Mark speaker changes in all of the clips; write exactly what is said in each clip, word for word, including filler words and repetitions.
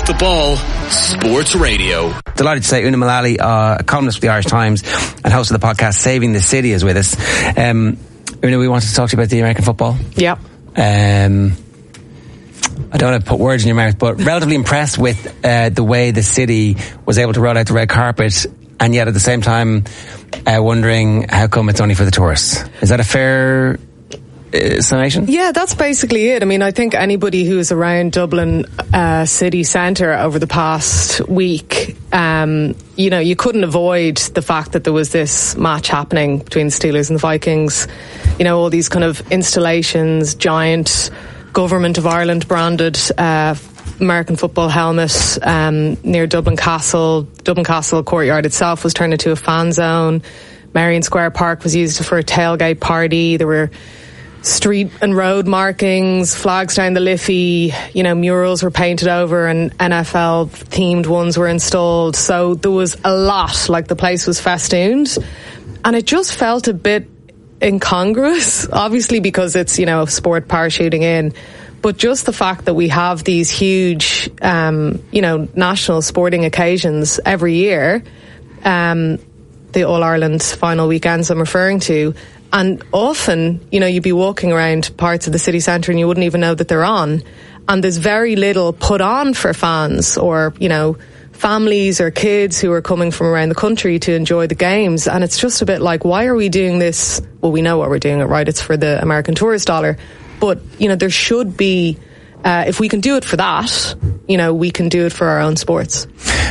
Speaker 1: Off the Ball Sports Radio.
Speaker 2: Delighted to say Una Mullally, uh, a columnist for the Irish Times and host of the podcast Saving the City, is with us. Um, Una, we wanted to talk to you about the American football.
Speaker 3: Yeah.
Speaker 2: Um, I don't want to put words in your mouth, but relatively impressed with uh, the way the city was able to roll out the red carpet, and yet at the same time uh, wondering how come it's only for the tourists. Is that a fair uh, summation?
Speaker 3: Yeah, that's basically it. I mean, I think anybody who's around Dublin uh, city centre over the past week, um, you know, you couldn't avoid the fact that there was this match happening between the Steelers and the Vikings. You know, all these kind of installations, giant Government of Ireland branded uh, American football helmet um, near Dublin Castle. Dublin Castle courtyard itself was turned into a fan zone. Marion Square Park was used for a tailgate party. There were street and road markings, flags down the Liffey, you know, murals were painted over and N F L themed ones were installed. So there was a lot, like the place was festooned. And it just felt a bit incongruous, obviously because it's, you know, sport parachuting in, but just the fact that we have these huge um, you know, national sporting occasions every year, um, the All-Ireland final weekends I'm referring to, and often, you know, you'd be walking around parts of the city centre and you wouldn't even know that they're on, and there's very little put on for fans or, you know, families or kids who are coming from around the country to enjoy the games. And it's just a bit like, why are we doing this? Well, we know what we're doing it, right? It's for the American tourist dollar. But, you know, there should be, uh, if we can do it for that, you know, we can do it for our own sports.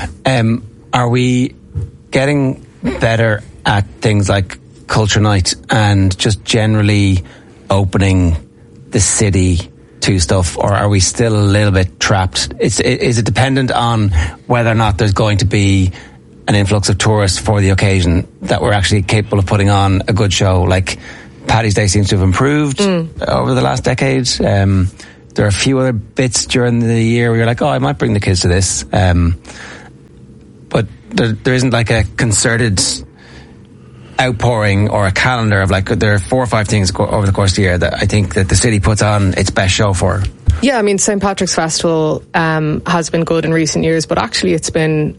Speaker 2: Um, are we getting better at things like Culture Night and just generally opening the city to stuff, or are we still a little bit trapped? Is, is it dependent on whether or not there's going to be an influx of tourists for the occasion that we're actually capable of putting on a good show? Like Paddy's Day seems to have improved mm. over the last decade. Um, there are a few other bits during the year where you're like, oh, I might bring the kids to this. Um, but there, there isn't like a concerted outpouring or a calendar of like, there are four or five things over the course of the year that I think that the city puts on its best show for.
Speaker 3: Yeah, I mean, Saint Patrick's Festival um, has been good in recent years, but actually it's been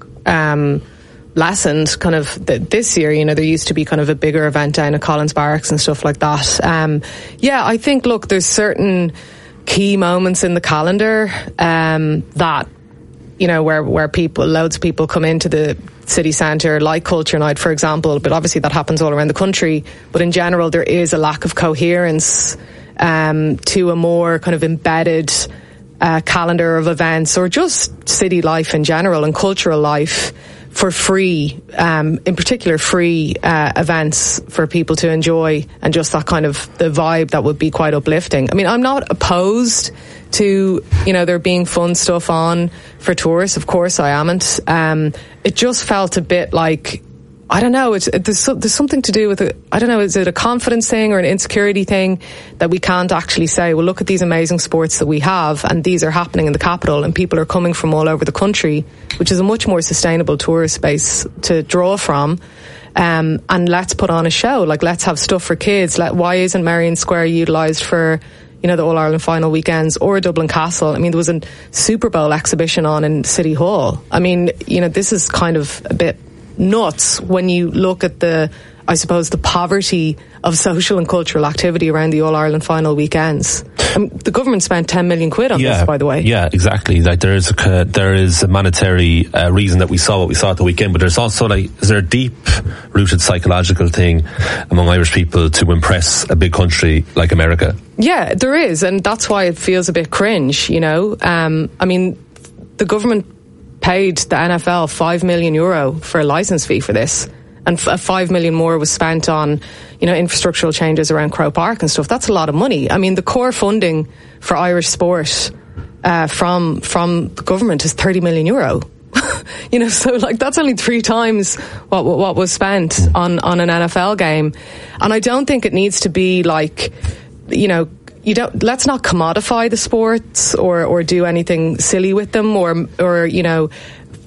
Speaker 3: um, lessened kind of th- this year. You know, there used to be kind of a bigger event down at Collins Barracks and stuff like that. Um, yeah, I think, look, there's certain key moments in the calendar um, that, you know, where, where people, loads of people come into the city centre, like Culture Night, for example, but obviously that happens all around the country. But in general, there is a lack of coherence um, to a more kind of embedded uh, calendar of events, or just city life in general and cultural life for free, um, in particular free uh, events for people to enjoy, and just that kind of the vibe that would be quite uplifting. I mean, I'm not opposed to, you know, there being fun stuff on for tourists. Of course I amn't. Um, it just felt a bit like, I don't know, it's, it, there's, so, there's something to do with it. I don't know, is it a confidence thing or an insecurity thing that we can't actually say, well, look at these amazing sports that we have and these are happening in the capital and people are coming from all over the country, which is a much more sustainable tourist space to draw from. Um, and let's put on a show. Like, let's have stuff for kids. Let, why isn't Marion Square utilised for, you know, the All-Ireland final weekends, or Dublin Castle? I mean, there was a Super Bowl exhibition on in City Hall. I mean, you know, this is kind of a bit nuts when you look at the, I suppose, the poverty of social and cultural activity around the All-Ireland final weekends. I mean, the government spent ten million quid on
Speaker 4: yeah,
Speaker 3: this, by the way.
Speaker 4: Yeah, exactly. Like, there is a, there is a monetary uh, reason that we saw what we saw at the weekend, but there's also, like, is there a deep-rooted psychological thing among Irish people to impress a big country like America?
Speaker 3: Yeah, there is, and that's why it feels a bit cringe, you know. Um, I mean, the government paid the N F L five million euro for a licence fee for this. And f- five million more was spent on, you know, infrastructural changes around Croke Park and stuff. That's a lot of money. I mean, the core funding for Irish sport uh, from from the government is thirty million euro. You know, so like that's only three times what what was spent on on an N F L game. And I don't think it needs to be like, you know, you don't, let's not commodify the sports or or do anything silly with them, or or you know,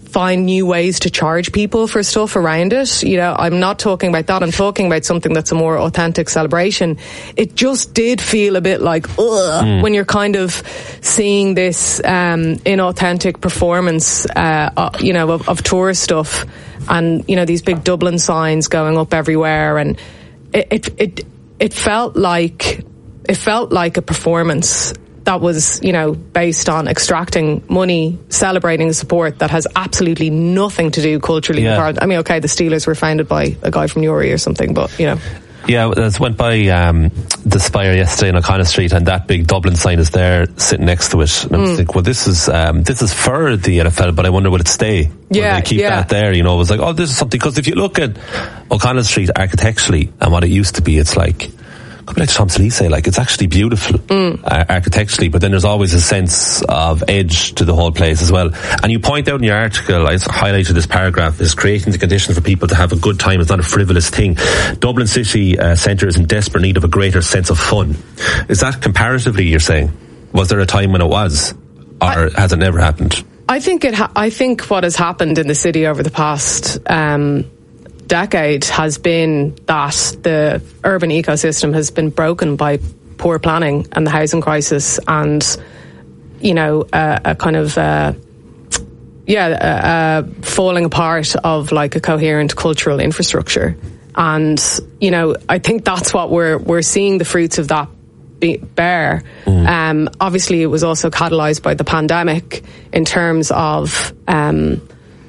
Speaker 3: find new ways to charge people for stuff around it. You know, I'm not talking about that. I'm talking about something that's a more authentic celebration. It just did feel a bit like, ugh, mm. when you're kind of seeing this um, inauthentic performance, uh, uh, you know, of, of tourist stuff, and you know these big Dublin signs going up everywhere, and it it it, it felt like it felt like a performance that was, you know, based on extracting money, celebrating the support that has absolutely nothing to do culturally.
Speaker 4: Yeah.
Speaker 3: I mean, okay, the Steelers were founded by a guy from Newry or something, but, you know.
Speaker 4: Yeah, I went by um, the Spire yesterday on O'Connor Street, and that big Dublin sign is there sitting next to it. And I was mm. thinking, well, this is um, this is for the N F L, but I wonder will it stay?
Speaker 3: Yeah,
Speaker 4: will they keep
Speaker 3: yeah.
Speaker 4: that there? You know, it was like, oh, this is something, because if you look at O'Connor Street architecturally and what it used to be, it's like, could be like Champs-Élysées, like it's actually beautiful mm. uh, architecturally, but then there's always a sense of edge to the whole place as well. And you point out in your article, I highlighted this paragraph, is creating the conditions for people to have a good time. It's not a frivolous thing. Dublin City uh, Centre is in desperate need of a greater sense of fun. Is that comparatively, you're saying? Was there a time when it was? Or I, has it never happened?
Speaker 3: I think it. Ha- I think what has happened in the city over the past um decade has been that the urban ecosystem has been broken by poor planning and the housing crisis, and you know uh, a kind of uh, yeah a, a falling apart of like a coherent cultural infrastructure. And you know I think that's what we're we're seeing the fruits of that be, bear. Mm. Um, obviously, it was also catalysed by the pandemic in terms of. Um,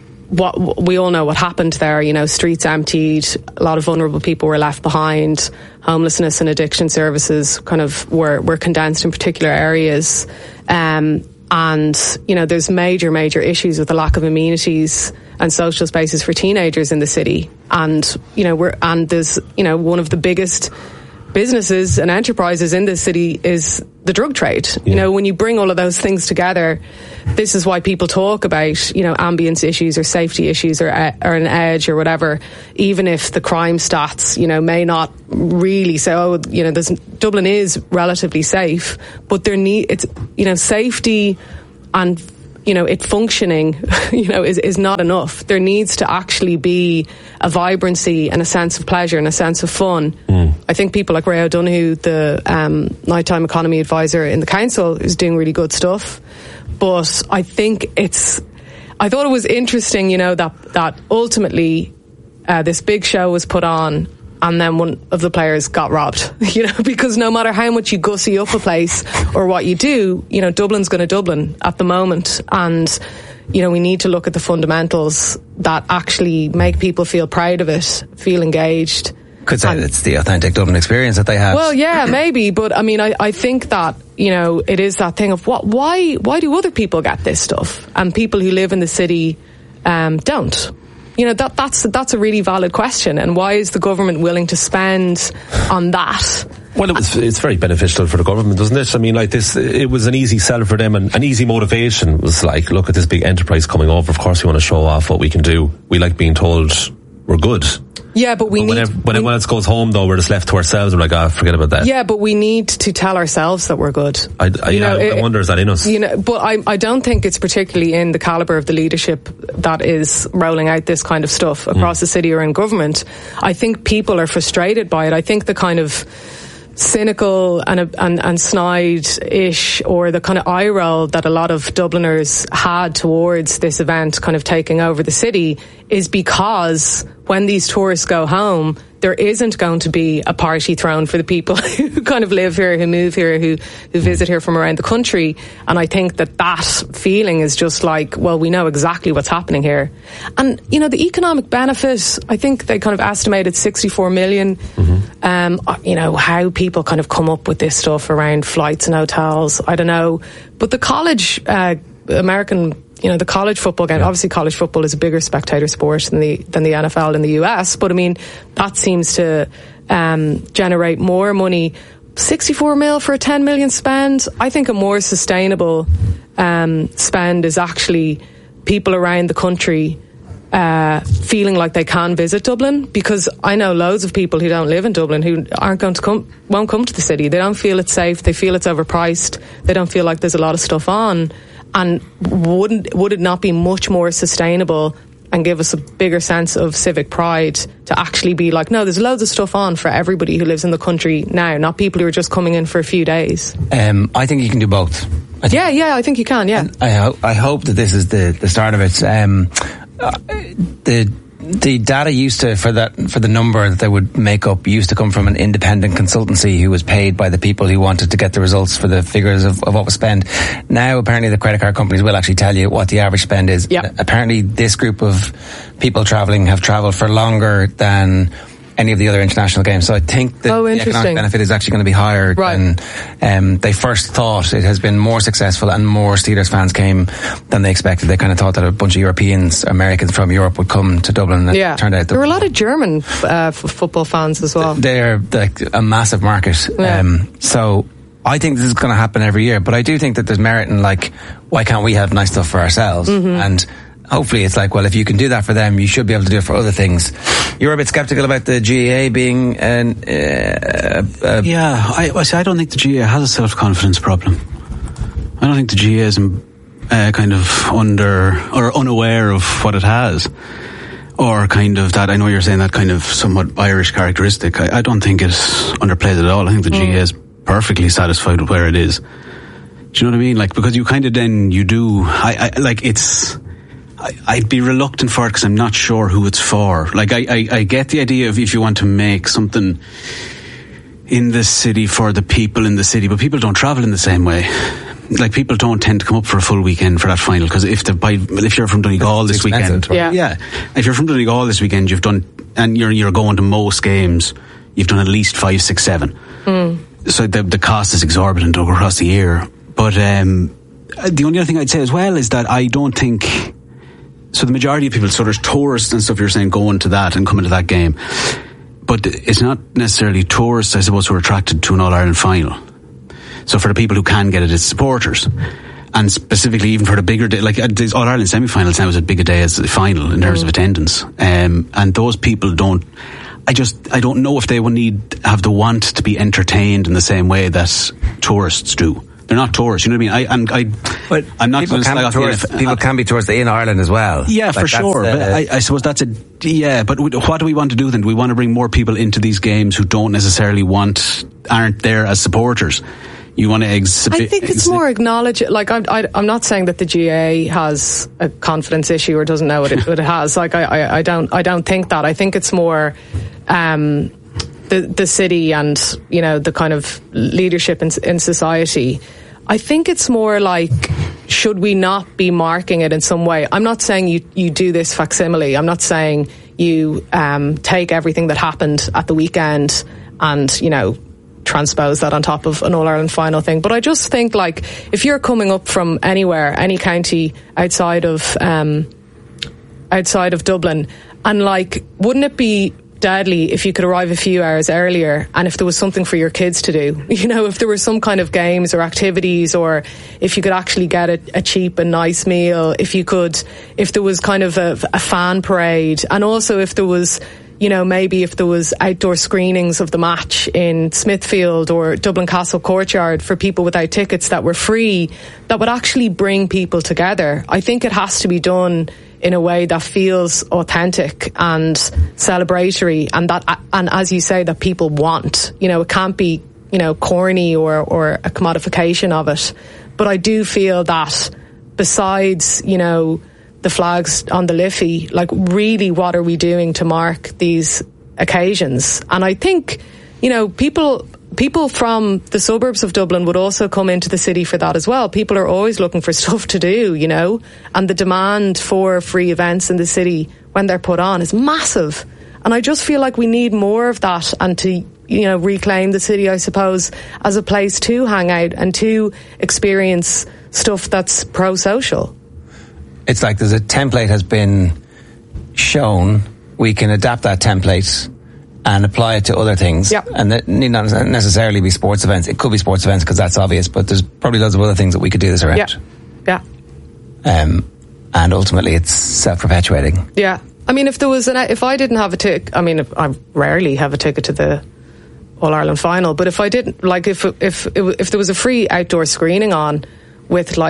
Speaker 3: What we all know what happened there, you know, streets emptied, a lot of vulnerable people were left behind, homelessness and addiction services kind of were, were condensed in particular areas. Um, and, you know, there's major, major issues with the lack of amenities and social spaces for teenagers in the city. And, you know, we're, and there's, you know, one of the biggest businesses and enterprises in this city is the drug trade. Yeah. You know, when you bring all of those things together, this is why people talk about, you know, ambience issues or safety issues or, or an edge or whatever, even if the crime stats, you know, may not really say, oh, you know, there's, Dublin is relatively safe, but there need, it's, you know, safety and, you know, it functioning, you know, is, is not enough. There needs to actually be a vibrancy and a sense of pleasure and a sense of fun. Mm. I think people like Ray O'Donoghue, the um, nighttime economy advisor in the council, is doing really good stuff. But I think it's, I thought it was interesting, you know, that, that ultimately uh, this big show was put on and then one of the players got robbed, you know, because no matter how much you gussy up a place or what you do, you know, Dublin's going to Dublin at the moment. And, you know, we need to look at the fundamentals that actually make people feel proud of it, feel engaged.
Speaker 2: Could say and, it's the authentic Dublin experience that they have.
Speaker 3: Well, yeah, maybe. But I mean, I, I think that, you know, it is that thing of what, why, why do other people get this stuff and people who live in the city um, don't? You know, that that's that's a really valid question. And why is the government willing to spend on that?
Speaker 4: Well, it was, it's very beneficial for the government, doesn't it? I mean, like this, it was an easy sell for them, and an easy motivation. It was like, look at this big enterprise coming over. Of course we want to show off what we can do. We like being told we're good.
Speaker 3: Yeah, but we
Speaker 4: but
Speaker 3: need...
Speaker 4: When, when everyone else goes home, though, we're just left to ourselves. We're like, ah, oh, forget about that.
Speaker 3: Yeah, but we need to tell ourselves that we're good.
Speaker 4: I, I, you know, I, I wonder, is that in us?
Speaker 3: You know, but I, I don't think it's particularly in the calibre of the leadership that is rolling out this kind of stuff across mm. the city or in government. I think people are frustrated by it. I think the kind of cynical and and, and snide-ish, or the kind of eye roll that a lot of Dubliners had towards this event kind of taking over the city is because when these tourists go home, there isn't going to be a party thrown for the people who kind of live here, who move here, who, who visit here from around the country. And I think that that feeling is just like, well, we know exactly what's happening here. And, you know, the economic benefit, I think they kind of estimated sixty-four million. Mm-hmm. Um, you know, how people kind of come up with this stuff around flights and hotels, I don't know. But the college, uh, American You know, the college football game, yeah. Obviously college football is a bigger spectator sport than the than the N F L in the U S, but I mean, that seems to um, generate more money. sixty-four mil for a ten million spend. I think a more sustainable um, spend is actually people around the country uh, feeling like they can visit Dublin, because I know loads of people who don't live in Dublin who aren't going to come, won't come to the city. They don't feel it's safe. They feel it's overpriced. They don't feel like there's a lot of stuff on. And wouldn't would it not be much more sustainable and give us a bigger sense of civic pride to actually be like, no, there's loads of stuff on for everybody who lives in the country now, not people who are just coming in for a few days?
Speaker 2: Um, I think you can do both. I think,
Speaker 3: yeah, yeah, I think you can, yeah.
Speaker 2: I, ho- I hope that this is the, the start of it. Um, uh, the the data used to, for that, for the number that they would make up, used to come from an independent consultancy who was paid by the people who wanted to get the results for the figures of, of what was spent. Now, apparently, the credit card companies will actually tell you what the average spend is.
Speaker 3: Yep.
Speaker 2: Apparently, this group of people travelling have travelled for longer than any of the other international games. So I think that
Speaker 3: oh,
Speaker 2: the economic benefit is actually going to be higher
Speaker 3: right.
Speaker 2: than um, they first thought. It has been more successful and more Steelers fans came than they expected. They kind of thought that a bunch of Europeans, Americans from Europe would come to Dublin. And
Speaker 3: yeah.
Speaker 2: it turned out that
Speaker 3: there were a lot of German uh, f- football fans as well.
Speaker 2: They're like a massive market.
Speaker 3: Yeah.
Speaker 2: Um, so I think this is going to happen every year. But I do think that there's merit in, like, why can't we have nice stuff for ourselves?
Speaker 3: Mm-hmm.
Speaker 2: And hopefully it's like, well, if you can do that for them, you should be able to do it for other things. You're a bit sceptical about the G A A being an... Uh, uh,
Speaker 5: yeah, I, I, see, I don't think the G A A has a self-confidence problem. I don't think the G A A is uh, kind of under or unaware of what it has. Or kind of that, I know you're saying that kind of somewhat Irish characteristic. I, I don't think it underplays it at all. I think the mm. G A A is perfectly satisfied with where it is. Do you know what I mean? Like, because you kind of then, you do... I, I like, it's... I, I'd be reluctant for it because I'm not sure who it's for. Like, I, I, I get the idea of if you want to make something in the city for the people in the city, but people don't travel in the same way. Like, people don't tend to come up for a full weekend for that final, because if the by, if you're from Donegal this weekend,
Speaker 3: yeah.
Speaker 5: yeah, if you're from Donegal this weekend, you've done, and you're you're going to most games, you've done at least five, six, seven. Mm. So the the cost is exorbitant across the year. But um, the only other thing I'd say as well is that I don't think. So the majority of people, so there's tourists and stuff, you're saying, going to that and coming to that game. But it's not necessarily tourists, I suppose, who are attracted to an All-Ireland final. So for the people who can get it, it's supporters. And specifically, even for the bigger day, like the All-Ireland semi-finals now is as big a day as the final in terms mm. of attendance. Um, and those people don't, I just, I don't know if they will need, have the want to be entertained in the same way that tourists do. They're not tourists, you know what I mean? I, I'm, I,
Speaker 2: but
Speaker 5: I'm not
Speaker 2: people, can be, tourists,
Speaker 5: the,
Speaker 2: people can be tourists in Ireland as well.
Speaker 5: Yeah,
Speaker 2: like
Speaker 5: for sure.
Speaker 2: The,
Speaker 5: but I, I suppose that's a, yeah, but what do we want to do then? Do we want to bring more people into these games who don't necessarily want, aren't there as supporters? You want to exhibit...
Speaker 3: I think it's exhi- more acknowledge it. Like, I'm, I, I'm not saying that the G A A has a confidence issue or doesn't know what it, what it has. Like, I, I, I don't, I don't think that. I think it's more, um, the, the city and, you know, the kind of leadership in, in society. I think it's more like, should we not be marking it in some way? I'm not saying you, you do this facsimile. I'm not saying you um, take everything that happened at the weekend and, you know, transpose that on top of an All-Ireland final thing. But I just think, like, if you're coming up from anywhere, any county outside of um, outside of Dublin, and, like, wouldn't it be deadly if you could arrive a few hours earlier and if there was something for your kids to do, you know, if there were some kind of games or activities, or if you could actually get a, a cheap and nice meal, if you could, if there was kind of a, a fan parade, and also if there was, you know, maybe if there was outdoor screenings of the match in Smithfield or Dublin Castle Courtyard for people without tickets that were free, that would actually bring people together. I think it has to be done in a way that feels authentic and celebratory, and that, and as you say, that people want. You know, it can't be, you know, corny or, or a commodification of it. But I do feel that besides, you know, the flags on the Liffey, like, really, what are we doing to mark these occasions? And I think, you know, people people from the suburbs of Dublin would also come into the city for that as well. People are always looking for stuff to do, you know, and the demand for free events in the city when they're put on is massive. And I just feel like we need more of that, and to, you know, reclaim the city, I suppose, as a place to hang out and to experience stuff that's pro-social.
Speaker 2: It's like there's a template has been shown, we can adapt that template and apply it to other things.
Speaker 3: Yep.
Speaker 2: And that need not necessarily be sports events. It could be sports events because that's obvious, but there's probably loads of other things that we could do this around.
Speaker 3: Yeah. Yeah.
Speaker 2: Um, and ultimately it's self-perpetuating.
Speaker 3: Yeah. I mean, if there was an, if I didn't have a ticket, I mean, I rarely have a ticket to the All-Ireland final, but if I didn't, like, if, if, if there was a free outdoor screening on with, like,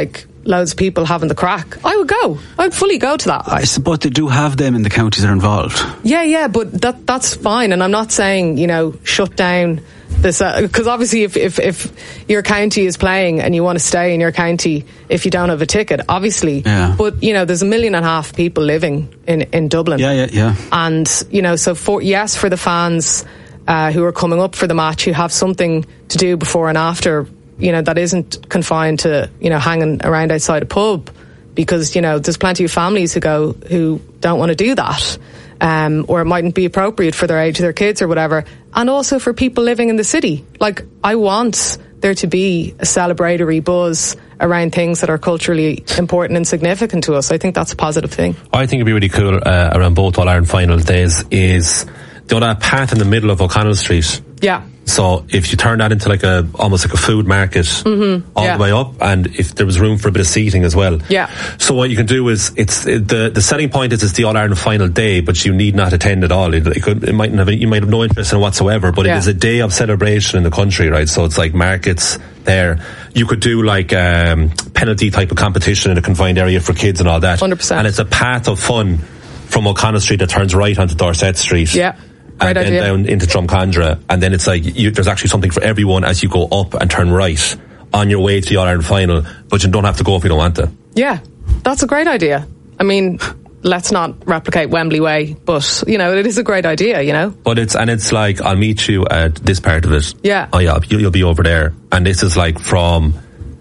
Speaker 3: loads of people having the crack, I would go. I'd fully go to that.
Speaker 5: I suppose they do have them in the counties that are involved.
Speaker 3: Yeah, yeah, but that that's fine. And I'm not saying, you know, shut down this, because uh, obviously if, if, if your county is playing and you want to stay in your county if you don't have a ticket, obviously.
Speaker 5: Yeah.
Speaker 3: But, you know, there's a million and a half people living in, in Dublin.
Speaker 5: Yeah, yeah, yeah.
Speaker 3: And, you know, so for, yes, for the fans uh, who are coming up for the match, who have something to do before and after, you know, that isn't confined to, you know, hanging around outside a pub, because, you know, there's plenty of families who go, who don't want to do that. Um, or it mightn't be appropriate for their age, their kids or whatever. And also for people living in the city. Like, I want there to be a celebratory buzz around things that are culturally important and significant to us. I think that's a positive thing.
Speaker 4: I think it'd be really cool uh, around both All-Ireland final days is, you know, that path in the middle of O'Connell Street.
Speaker 3: Yeah.
Speaker 4: So if you turn that into like a, almost like a food market, mm-hmm. all
Speaker 3: yeah.
Speaker 4: the way up, and if there was room for a bit of seating as well.
Speaker 3: Yeah.
Speaker 4: So what you can do is, it's, the, the selling point is it's the All-Ireland final day, but you need not attend at all. It, it could, it might have, you might have no interest in it whatsoever, but yeah. it is a day of celebration in the country, right? So it's like markets there. You could do like, um, penalty type of competition in a confined area for kids and all that.
Speaker 3: one hundred percent.
Speaker 4: And it's a path of fun from O'Connell Street that turns right onto Dorset Street.
Speaker 3: Yeah.
Speaker 4: And
Speaker 3: Great
Speaker 4: then
Speaker 3: idea.
Speaker 4: down into Drumcondra, and then it's like you, there's actually something for everyone as you go up and turn right on your way to the All-Ireland final, but you don't have to go if you don't want to.
Speaker 3: Yeah, that's a great idea. I mean, let's not replicate Wembley Way, but, you know, it is a great idea, you know?
Speaker 4: But it's, and it's like, I'll meet you at this part of it.
Speaker 3: Yeah.
Speaker 4: Oh yeah, you'll, you'll be over there. And this is like from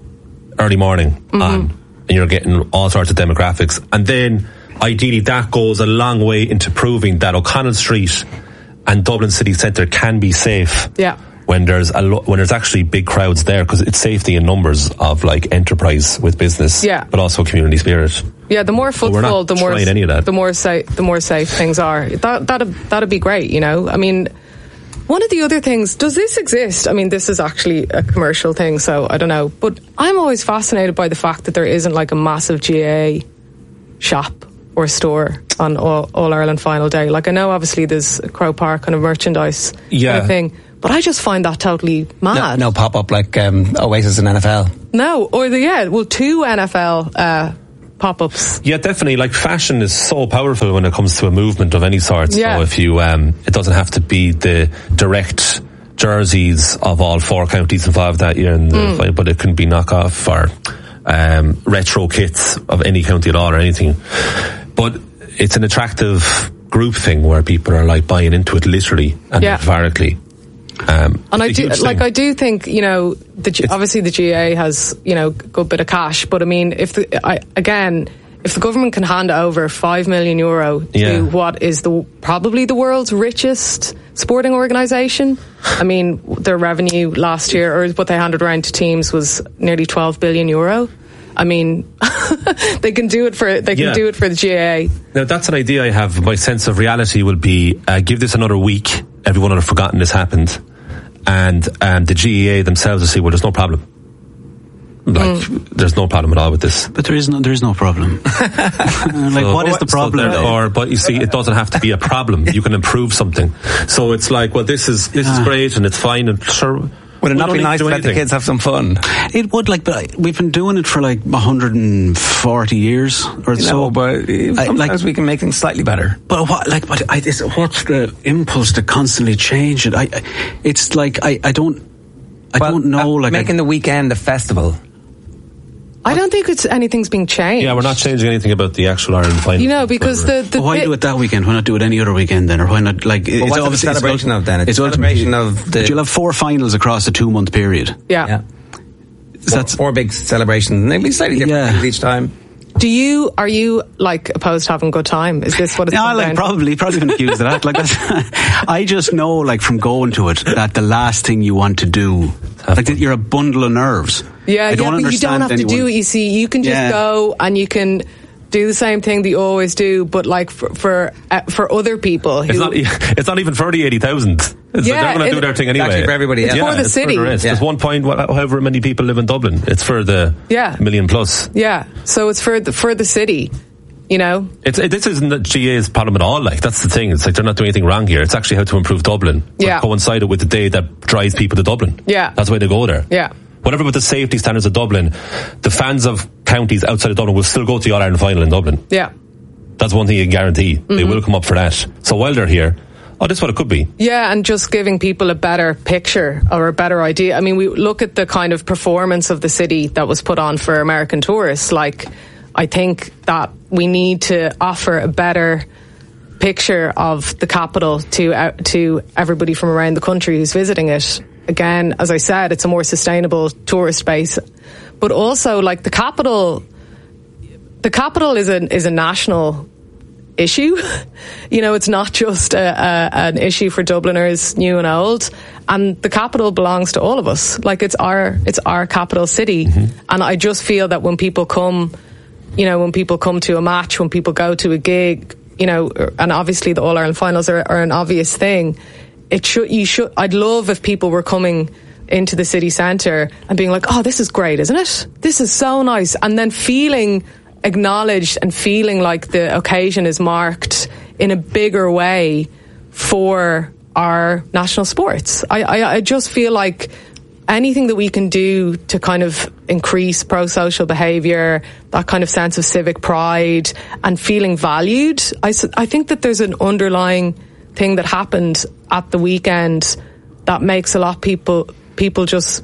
Speaker 4: early morning mm-hmm. on, and you're getting all sorts of demographics. And then, ideally, that goes a long way into proving that O'Connell Street and Dublin City Centre can be safe.
Speaker 3: Yeah.
Speaker 4: When there's a lo- when there's actually big crowds there, because it's safety in numbers of like enterprise with business,
Speaker 3: yeah.
Speaker 4: but also community spirit.
Speaker 3: Yeah, the more footfall,
Speaker 4: so
Speaker 3: the more
Speaker 4: any of that.
Speaker 3: the more safe the more safe things are. That that'd, that'd be great, you know. I mean, one of the other things, does this exist? I mean, this is actually a commercial thing, so I don't know. But I'm always fascinated by the fact that there isn't like a massive G A A shop or store on all, all Ireland final day. Like, I know obviously there's a Crow Park kind of merchandise
Speaker 4: yeah.
Speaker 3: kind of thing, but I just find that totally mad.
Speaker 2: No, no pop-up like um, Oasis and N F L.
Speaker 3: No, or the, yeah, well, two N F L uh, pop-ups.
Speaker 4: Yeah, definitely. Like, fashion is so powerful when it comes to a movement of any sort.
Speaker 3: Yeah.
Speaker 4: So if you, um, it doesn't have to be the direct jerseys of all four counties involved that year in the
Speaker 3: Mm.
Speaker 4: final, but it can be knockoff or um, retro kits of any county at all or anything. But it's an attractive group thing where people are like buying into it literally and
Speaker 3: Yeah.
Speaker 4: metaphorically. Um,
Speaker 3: and I
Speaker 4: it's a
Speaker 3: do,
Speaker 4: huge
Speaker 3: like,
Speaker 4: thing.
Speaker 3: I do think, you know, the, G- obviously the G A A has, you know, a good bit of cash, but I mean, if the, I, again, if the government can hand over five million euro to
Speaker 4: Yeah.
Speaker 3: what is the probably the world's richest sporting organisation, I mean, their revenue last year, or what they handed around to teams, was nearly twelve billion euro. I mean, they can do it for they can
Speaker 4: Yeah.
Speaker 3: do it for the G A A.
Speaker 4: Now, that's an idea I have. My sense of reality will be, uh, give this another week, everyone will have forgotten this happened, and um, the G A A themselves will say, well, there's no problem. Like, mm. there's no problem at all with this.
Speaker 5: But there is no, there is no problem. like,
Speaker 4: so,
Speaker 5: what is the problem?
Speaker 4: So or, but you see, it doesn't have to be a problem. You can improve something. So it's like, well, this is this yeah. is great and it's fine and sure.
Speaker 2: Would it not be nice to let the kids have some fun?
Speaker 5: It would, like, but we've been doing it for like one hundred forty years or
Speaker 2: you
Speaker 5: so.
Speaker 2: Know, but sometimes I, like, we can make things slightly better.
Speaker 5: But what, like, but I, it's, what's the impulse to constantly change it? I, it's like I, I don't, I
Speaker 2: well,
Speaker 5: don't know.
Speaker 2: Uh,
Speaker 5: like
Speaker 2: making
Speaker 5: I,
Speaker 2: the weekend a festival.
Speaker 3: I don't think it's anything's being changed.
Speaker 4: Yeah, we're not changing anything about the actual Ireland final.
Speaker 3: You know, because the, the
Speaker 5: why
Speaker 3: bit,
Speaker 5: do it that weekend? Why not do it any other weekend then? Or why not, like,
Speaker 2: well,
Speaker 5: it's
Speaker 2: what's
Speaker 5: obviously
Speaker 2: the celebration
Speaker 5: it's,
Speaker 2: of then? It's,
Speaker 5: it's
Speaker 2: a celebration of the...
Speaker 5: You'll have four finals across a two month period.
Speaker 3: Yeah.
Speaker 2: yeah.
Speaker 5: So
Speaker 2: four,
Speaker 5: that's
Speaker 2: four big celebrations. And they'll be slightly different
Speaker 5: yeah.
Speaker 2: each time.
Speaker 3: Do you, are you, like, opposed to having a good time? Is this what it's
Speaker 5: yeah, like,
Speaker 3: down?
Speaker 5: probably, probably been accused of that. Like, that's, I just know, like, from going to it, that the last thing you want to do, like, that you're a bundle of nerves.
Speaker 3: Yeah,
Speaker 5: I don't
Speaker 3: yeah, but you don't have
Speaker 5: anyone.
Speaker 3: to do it, you see. You can just
Speaker 5: yeah.
Speaker 3: go and you can do the same thing that you always do, but, like, for for, uh, for other people. Who,
Speaker 4: it's, not, it's not even for the eighty thousand. It's
Speaker 3: yeah,
Speaker 4: like they're going to do their thing anyway.
Speaker 2: It's for everybody else.
Speaker 3: It's
Speaker 4: yeah,
Speaker 3: for the
Speaker 4: it's
Speaker 3: city.
Speaker 4: For the rest.
Speaker 3: Yeah.
Speaker 4: There's one point, however many people live in Dublin. It's for the
Speaker 3: yeah.
Speaker 4: million plus.
Speaker 3: Yeah, so it's for the, for the city. You know,
Speaker 4: it's it, this isn't the G A's problem at all. Like, that's the thing. It's like they're not doing anything wrong here. It's actually how to improve Dublin.
Speaker 3: Yeah,
Speaker 4: coincided with the day that drives people to Dublin.
Speaker 3: Yeah,
Speaker 4: that's why they go there.
Speaker 3: Yeah.
Speaker 4: whatever about the safety standards of Dublin, the fans of counties outside of Dublin will still go to the All-Ireland final in Dublin.
Speaker 3: Yeah.
Speaker 4: That's one thing you can guarantee. Mm-hmm. They will come up for that. So while they're here, oh, this is what it could be.
Speaker 3: Yeah, and just giving people a better picture or a better idea. I mean, we look at the kind of performance of the city that was put on for American tourists. Like, I think that we need to offer a better picture of the capital to uh, to everybody from around the country who's visiting it. Again, as I said, it's a more sustainable tourist base, but also like the capital. The capital is a is a national issue. You know, it's not just a, a, an issue for Dubliners, new and old. And the capital belongs to all of us. Like, it's our it's our capital city. Mm-hmm. And I just feel that when people come, you know, when people come to a match, when people go to a gig, you know, and obviously the All-Ireland finals are, are an obvious thing. It should, you should, I'd love if people were coming into the city centre and being like, oh, this is great, isn't it? This is so nice. And then feeling acknowledged and feeling like the occasion is marked in a bigger way for our national sports. I, I, I just feel like anything that we can do to kind of increase pro-social behaviour, that kind of sense of civic pride and feeling valued. I, I think that there's an underlying thing that happened at the weekend that makes a lot of people, people just,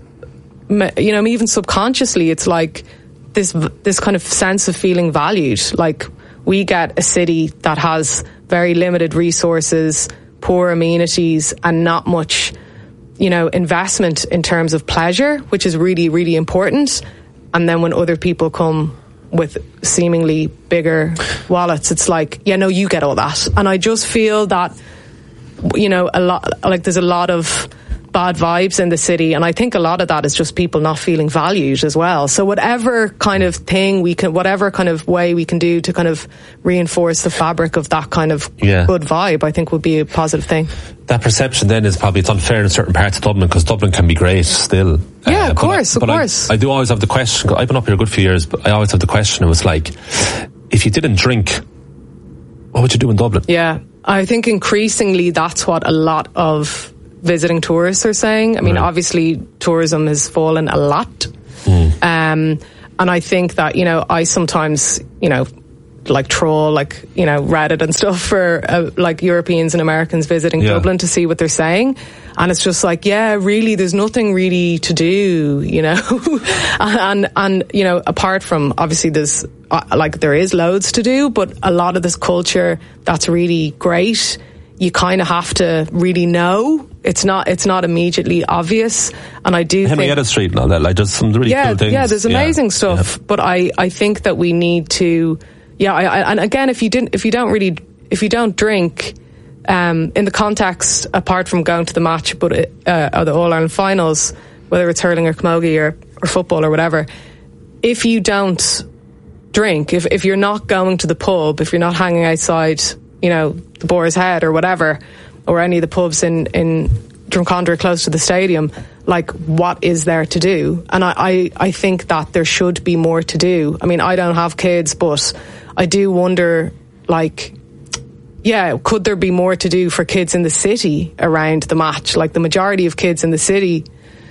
Speaker 3: you know, even subconsciously, it's like this, this kind of sense of feeling valued. Like, we get a city that has very limited resources, poor amenities and not much, you know, investment in terms of pleasure, which is really, really important. And then when other people come with seemingly bigger wallets, it's like, yeah, no, you get all that. And I just feel that, you know, a lot, like there's a lot of bad vibes in the city, and I think a lot of that is just people not feeling valued as well. So whatever kind of thing we can, whatever kind of way we can do to kind of reinforce the fabric of that kind of yeah. good vibe, I think would be a positive thing.
Speaker 4: That perception then is probably, it's unfair in certain parts of Dublin, because Dublin can be great still.
Speaker 3: Yeah, uh, of course,
Speaker 4: I,
Speaker 3: of course.
Speaker 4: I, I do always have the question, I've been up here a good few years, but I always have the question, it was like, if you didn't drink, what would you do in Dublin?
Speaker 3: Yeah, I think increasingly that's what a lot of visiting tourists are saying. I mean, right. obviously tourism has fallen a lot. Mm. Um, and I think that, you know, I sometimes, you know, like troll, like, you know, Reddit and stuff for uh, like Europeans and Americans visiting yeah. Dublin to see what they're saying. And it's just like, yeah, really, there's nothing really to do, you know. and, and, you know, apart from, obviously there's, uh, like, there is loads to do, but a lot of this culture that's really great, you kind of have to really know. It's not, it's not immediately obvious. And I do
Speaker 4: Henrietta
Speaker 3: think,
Speaker 4: Street and all that, like, just some really
Speaker 3: yeah,
Speaker 4: cool things.
Speaker 3: Yeah, there's amazing
Speaker 4: yeah.
Speaker 3: stuff. Yeah. But I, I think that we need to, yeah, I, I, and again, if you didn't, if you don't really, if you don't drink, um, in the context, apart from going to the match, but, uh, or the All-Ireland finals, whether it's hurling or camogie or, or football or whatever, if you don't drink, if, if you're not going to the pub, if you're not hanging outside, you know, the Boar's Head or whatever, or any of the pubs in, in Drumcondra close to the stadium, like, what is there to do? And I, I, I think that there should be more to do. I mean, I don't have kids, but I do wonder, like, yeah, could there be more to do for kids in the city around the match? Like, the majority of kids in the city,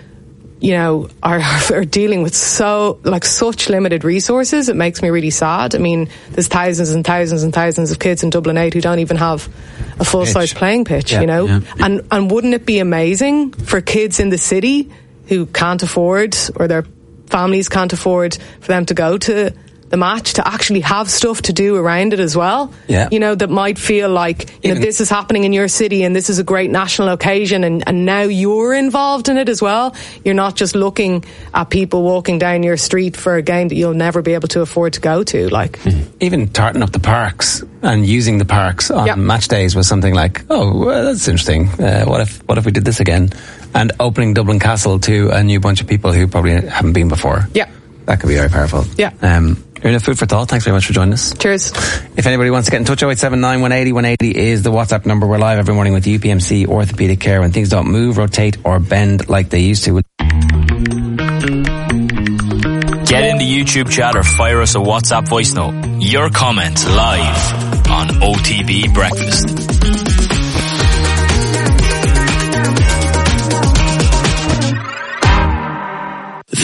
Speaker 3: you know, are, are dealing with so, like, such limited resources. It makes me really sad. I mean, there's thousands and thousands and thousands of kids in Dublin eight who don't even have a full-size playing pitch, yeah, you know? Yeah. And, and wouldn't it be amazing for kids in the city who can't afford, or their families can't afford, for them to go to the match, to actually have stuff to do around it as well?
Speaker 2: Yeah.
Speaker 3: You know, that might feel like, you Even know, this is happening in your city and this is a great national occasion, and, and now you're involved in it as well. You're not just looking at people walking down your street for a game that you'll never be able to afford to go to. Like,
Speaker 2: mm-hmm. Even tarting up the parks and using the parks on yep. match days was something like, oh, well, that's interesting. Uh, what if what if we did this again? And opening Dublin Castle to a new bunch of people who probably haven't been before.
Speaker 3: Yeah.
Speaker 2: That could be very powerful.
Speaker 3: Yeah.
Speaker 2: Um, you're in a food for thought. Thanks very much for joining us.
Speaker 3: Cheers.
Speaker 2: If anybody wants to get in touch, oh eight seven nine, one eight oh, one eight oh is the WhatsApp number. We're live every morning with U P M C Orthopaedic Care. When things don't move, rotate or bend like they used to.
Speaker 1: Get in the YouTube chat or fire us a WhatsApp voice note. Your comments live on O T B Breakfast.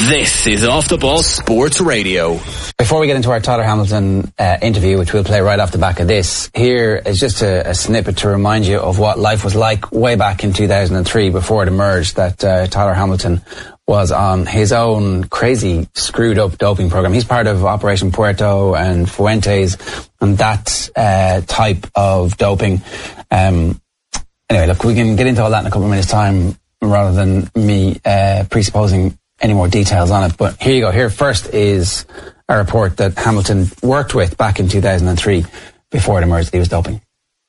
Speaker 1: This is Off the Ball Sports Radio.
Speaker 2: Before we get into our Tyler Hamilton uh, interview, which we'll play right off the back of this, here is just a, a snippet to remind you of what life was like way back in two thousand three before it emerged that uh, Tyler Hamilton was on his own crazy, screwed up doping program. He's part of Operation Puerto and Fuentes and that uh, type of doping. Um, anyway, look, we can get into all that in a couple of minutes' time rather than me uh, presupposing any more details on it. But here you go. Here first is a report that Hamilton worked with back in two thousand three before it emerged that he was doping.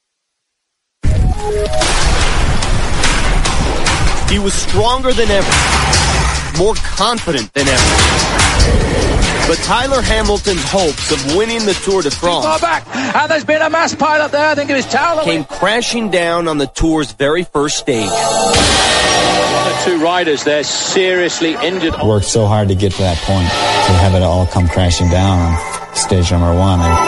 Speaker 6: He was stronger than ever, more confident than ever. But Tyler Hamilton's hopes of winning the Tour de France
Speaker 7: Far back, and there's been a mass pile-up there. I think it was Towler
Speaker 6: came crashing down on the Tour's very first stage.
Speaker 7: The two riders there seriously injured.
Speaker 8: I worked so hard to get to that point, to have it all come crashing down on stage number one. I,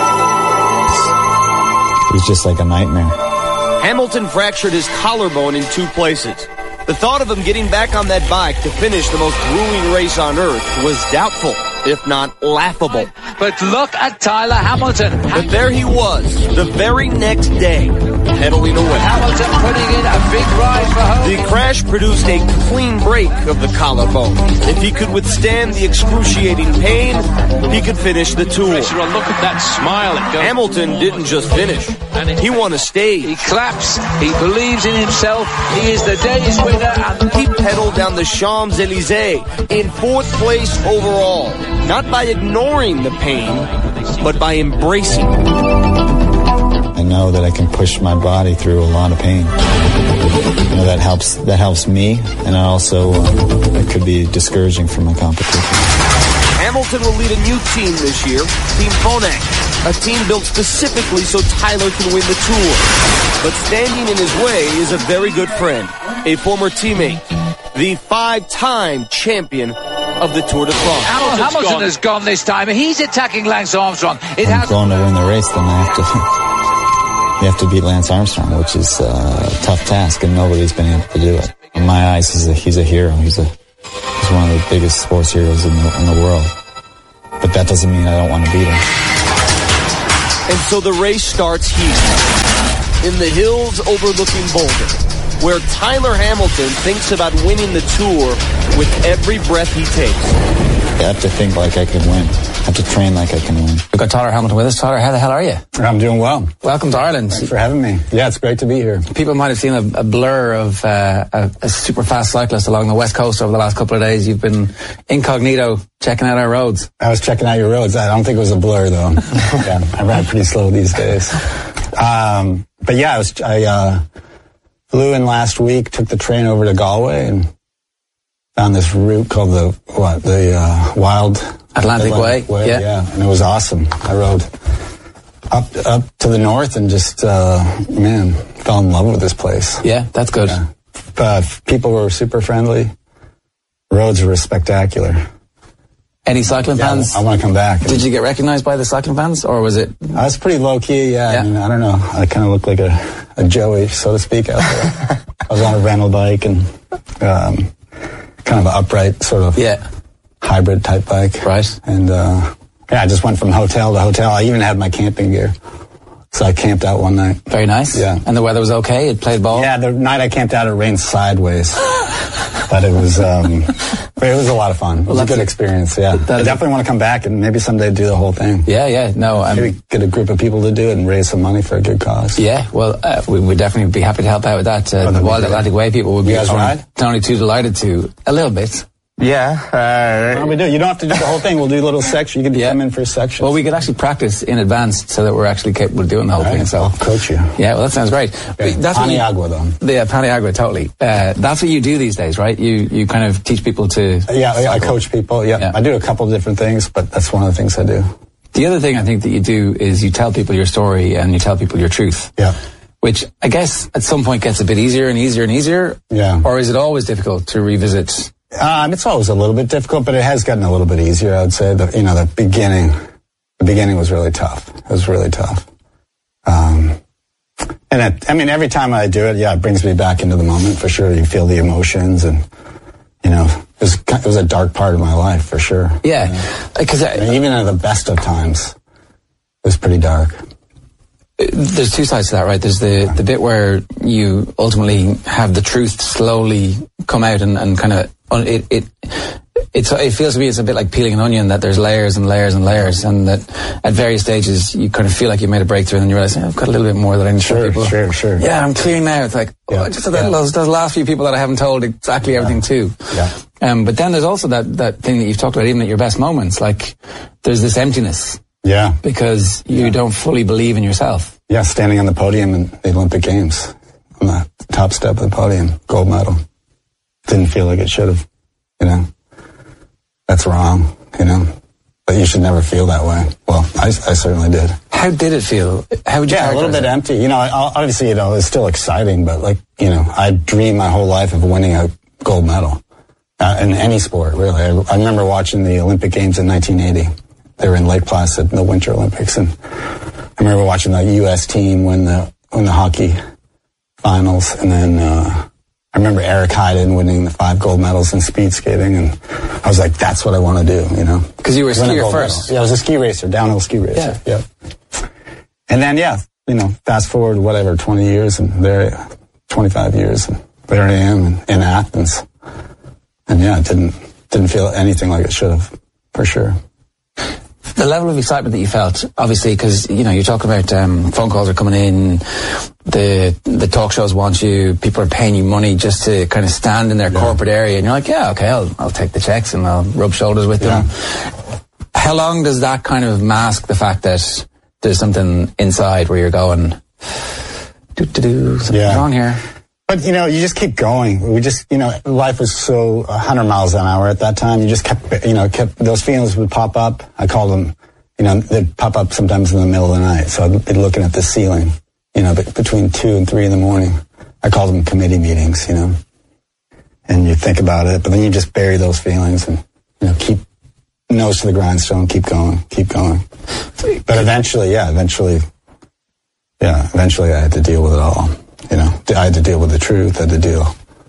Speaker 8: it was just like a nightmare.
Speaker 6: Hamilton fractured his collarbone in two places. The thought of him getting back on that bike to finish the most grueling race on earth was doubtful, if not laughable.
Speaker 7: But look at Tyler Hamilton.
Speaker 6: But there he was, the very next day, pedaling away.
Speaker 7: Hamilton putting in a big ride for home.
Speaker 6: The crash produced a clean break of the collarbone. If he could withstand the excruciating pain, he could finish the Tour.
Speaker 7: Look at that smile. It goes.
Speaker 6: Hamilton didn't just finish. He won a stage.
Speaker 7: He claps. He believes in himself. He is the day's winner. And
Speaker 6: he pedaled down the Champs-Élysées in fourth place overall. Not by ignoring the pain, but by embracing it.
Speaker 8: I know that I can push my body through a lot of pain. You know, that helps. That helps me, and also uh, it could be discouraging for my competition.
Speaker 6: Hamilton will lead a new team this year, Team Phonak, a team built specifically so Tyler can win the Tour. But standing in his way is a very good friend, a former teammate, the five-time champion of the Tour de France.
Speaker 7: Hamilton, Hamilton gone. has gone this time. He's attacking Lance Armstrong. It
Speaker 8: I'm
Speaker 7: has
Speaker 8: going to win the race, then I have to, you have to beat Lance Armstrong, which is a tough task, and nobody's been able to do it. In my eyes, he's a, he's a hero. He's a he's one of the biggest sports heroes in the, in the world. But that doesn't mean I don't want to beat him.
Speaker 6: And so the race starts here, in the hills overlooking Boulder, where Tyler Hamilton thinks about winning the Tour with every breath he takes.
Speaker 8: I have to think like I can win. I have to train like I can win.
Speaker 2: We've got Tyler Hamilton with us. Tyler, how the hell are you?
Speaker 9: I'm doing well.
Speaker 2: Welcome to Ireland.
Speaker 9: Thanks for having me. Yeah, it's great to be here.
Speaker 2: People might have seen a, a blur of uh, a, a super fast cyclist along the west coast over the last couple of days. You've been incognito checking out our roads.
Speaker 9: I was checking out your roads. I don't think it was a blur, though. Yeah, I ride pretty slow these days. Um, but yeah, I, was, I uh, flew in last week, took the train over to Galway, and found this route called the, what, the uh, Wild...
Speaker 2: Atlantic, Atlantic Way,
Speaker 9: Way
Speaker 2: yeah.
Speaker 9: yeah, and it was awesome. I rode up up to the north and just, uh, man, fell in love with this place.
Speaker 2: Yeah, that's good.
Speaker 9: Yeah. Uh, people were super friendly. Roads were spectacular.
Speaker 2: Any cycling
Speaker 9: yeah,
Speaker 2: fans?
Speaker 9: I want to come back.
Speaker 2: Did you get recognized by the cycling fans, or was it?
Speaker 9: I was pretty low key. Yeah, yeah. I mean, I don't know. I kind of looked like a, a Joey, so to speak, out there. I was on a rental bike and um, kind of an upright sort of.
Speaker 2: Yeah.
Speaker 9: Hybrid type bike.
Speaker 2: Right.
Speaker 9: And, uh, yeah, I just went from hotel to hotel. I even had my camping gear. So I camped out one night.
Speaker 2: Very nice.
Speaker 9: Yeah.
Speaker 2: And the weather was okay? It played ball?
Speaker 9: Yeah, the night I camped out, it rained sideways. But it was, um, it was a lot of fun. It was well, a good a, experience, yeah. I definitely want to come back and maybe someday do the whole thing.
Speaker 2: Yeah, yeah, no. I'm,
Speaker 9: maybe get a group of people to do it and raise some money for a good cause.
Speaker 2: Yeah, well, uh, we would definitely be happy to help out with that. Uh,
Speaker 9: oh,
Speaker 2: the Wild Atlantic Way people would be
Speaker 9: you guys
Speaker 2: only,
Speaker 9: ride?
Speaker 2: only too delighted to. A little bit.
Speaker 9: Yeah. Uh, Why don't we do it? You don't have to do the whole thing. We'll do a little section. You can yeah. come in for a section.
Speaker 2: Well, we could actually practice in advance so that we're actually capable of doing the whole
Speaker 9: right.
Speaker 2: thing. So
Speaker 9: I'll coach you.
Speaker 2: Yeah, well, that sounds great.
Speaker 9: Okay.
Speaker 2: That's
Speaker 9: Paniagua, though.
Speaker 2: Yeah, Paniagua, totally. Uh, that's what you do these days, right? You you kind of teach people to...
Speaker 9: Uh, yeah, yeah, I coach people. Yeah. yeah, I do a couple of different things, but that's one of the things I do.
Speaker 2: The other thing I think that you do is you tell people your story and you tell people your truth.
Speaker 9: Yeah.
Speaker 2: Which I guess at some point gets a bit easier and easier and easier.
Speaker 9: Yeah.
Speaker 2: Or is it always difficult to revisit...
Speaker 9: Um, it's always a little bit difficult, but it has gotten a little bit easier, I would say. The, you know, the beginning, the beginning was really tough. It was really tough. Um, and it, I mean, every time I do it, yeah, it brings me back into the moment for sure. You feel the emotions and, you know, was it was a dark part of my life for sure.
Speaker 2: Yeah, because
Speaker 9: you know? even at the best of times, it was pretty dark.
Speaker 2: There's two sides to that, right? There's the, the bit where you ultimately have the truth slowly come out and, and kind of it it it's, it feels to me it's a bit like peeling an onion, that there's layers and layers and layers, and that at various stages you kind of feel like you made a breakthrough and then you realize, yeah, I've got a little bit more that I need to show people.
Speaker 9: Sure, sure,
Speaker 2: Yeah, I'm clear now. It's like, yeah. oh, just yeah. those, those last few people that I haven't told exactly everything
Speaker 9: yeah.
Speaker 2: to.
Speaker 9: Yeah.
Speaker 2: Um, but then there's also that, that thing that you've talked about, even at your best moments, like there's this emptiness.
Speaker 9: Yeah.
Speaker 2: Because you
Speaker 9: yeah.
Speaker 2: don't fully believe in yourself.
Speaker 9: Yeah, standing on the podium in the Olympic Games, on the top step of the podium, gold medal. Didn't feel like it should have, you know. That's wrong, you know. But you should never feel that way. Well, I, I certainly did.
Speaker 2: How did it feel? How would you
Speaker 9: Yeah, a little bit
Speaker 2: it?
Speaker 9: empty. You know, I, obviously, you know, it's still exciting, but like, you know, I dreamed my whole life of winning a gold medal uh, in any sport, really. I, I remember watching the Olympic Games in nineteen eighty. They were in Lake Placid, the Winter Olympics, and I remember watching the U S team win the win the hockey finals, and then uh, I remember Eric Heiden winning the five gold medals in speed skating, and I was like, "That's what I want to do," you know.
Speaker 2: Because you were a skier first.
Speaker 9: Medal. Yeah, I was a ski racer, downhill ski racer.
Speaker 2: Yeah.
Speaker 9: yeah. And then, yeah, you know, fast forward whatever, twenty years, and there, twenty-five years, and there I am in, in Athens, and yeah, it didn't didn't feel anything like it should have, for sure.
Speaker 2: The level of excitement that you felt, obviously, because, you know, you're talking about um, phone calls are coming in, the the talk shows want you, people are paying you money just to kind of stand in their yeah. corporate area, and you're like, yeah, okay, I'll I'll take the checks and I'll rub shoulders with them. Yeah. How long does that kind of mask the fact that there's something inside where you're going, do-do-do, something's
Speaker 9: yeah.
Speaker 2: wrong here?
Speaker 9: But, you know, you just keep going. We just, you know, life was so one hundred miles an hour at that time. You just kept, you know, kept, those feelings would pop up. I called them, you know, they'd pop up sometimes in the middle of the night. So I'd be looking at the ceiling, you know, between two and three in the morning. I called them committee meetings, you know. And you think about it, but then you just bury those feelings and, you know, keep nose to the grindstone, keep going, keep going. But eventually, yeah, eventually, yeah, eventually I had to deal with it all. You know, I had to deal with the truth. I had to deal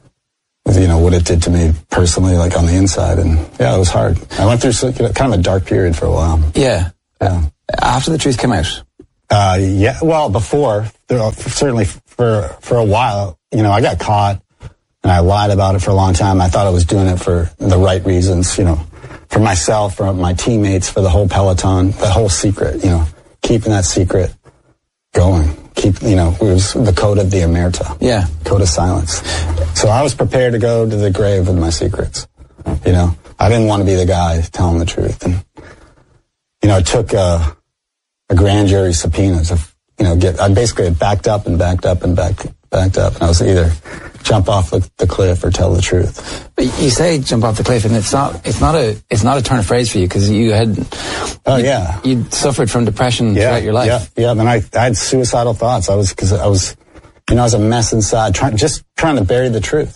Speaker 9: with, you know, what it did to me personally, like on the inside. And yeah, it was hard. I went through some, you know, kind of a dark period for a while.
Speaker 2: Yeah.
Speaker 9: Yeah.
Speaker 2: After the truth came out?
Speaker 9: Uh, yeah. Well, before, certainly for, for a while, you know, I got caught and I lied about it for a long time. I thought I was doing it for the right reasons, you know, for myself, for my teammates, for the whole peloton, the whole secret, you know, keeping that secret going. Keep, you know, it was the code of the Omerta.
Speaker 2: Yeah.
Speaker 9: Code of silence. So I was prepared to go to the grave with my secrets. You know, I didn't want to be the guy telling the truth. And, you know, it took a, a grand jury subpoena to, you know, get, I basically had backed up and backed up and backed, backed up. And I was either jump off the, the cliff or tell the truth.
Speaker 2: But you say jump off the cliff, and it's not, it's not a, it's not a turn of phrase for you, because you had,
Speaker 9: oh
Speaker 2: you,
Speaker 9: yeah,
Speaker 2: you suffered from depression
Speaker 9: yeah,
Speaker 2: throughout your life.
Speaker 9: Yeah, yeah. And I, I had suicidal thoughts. I was, because I was, you know, I was a mess inside, trying, just trying to bury the truth.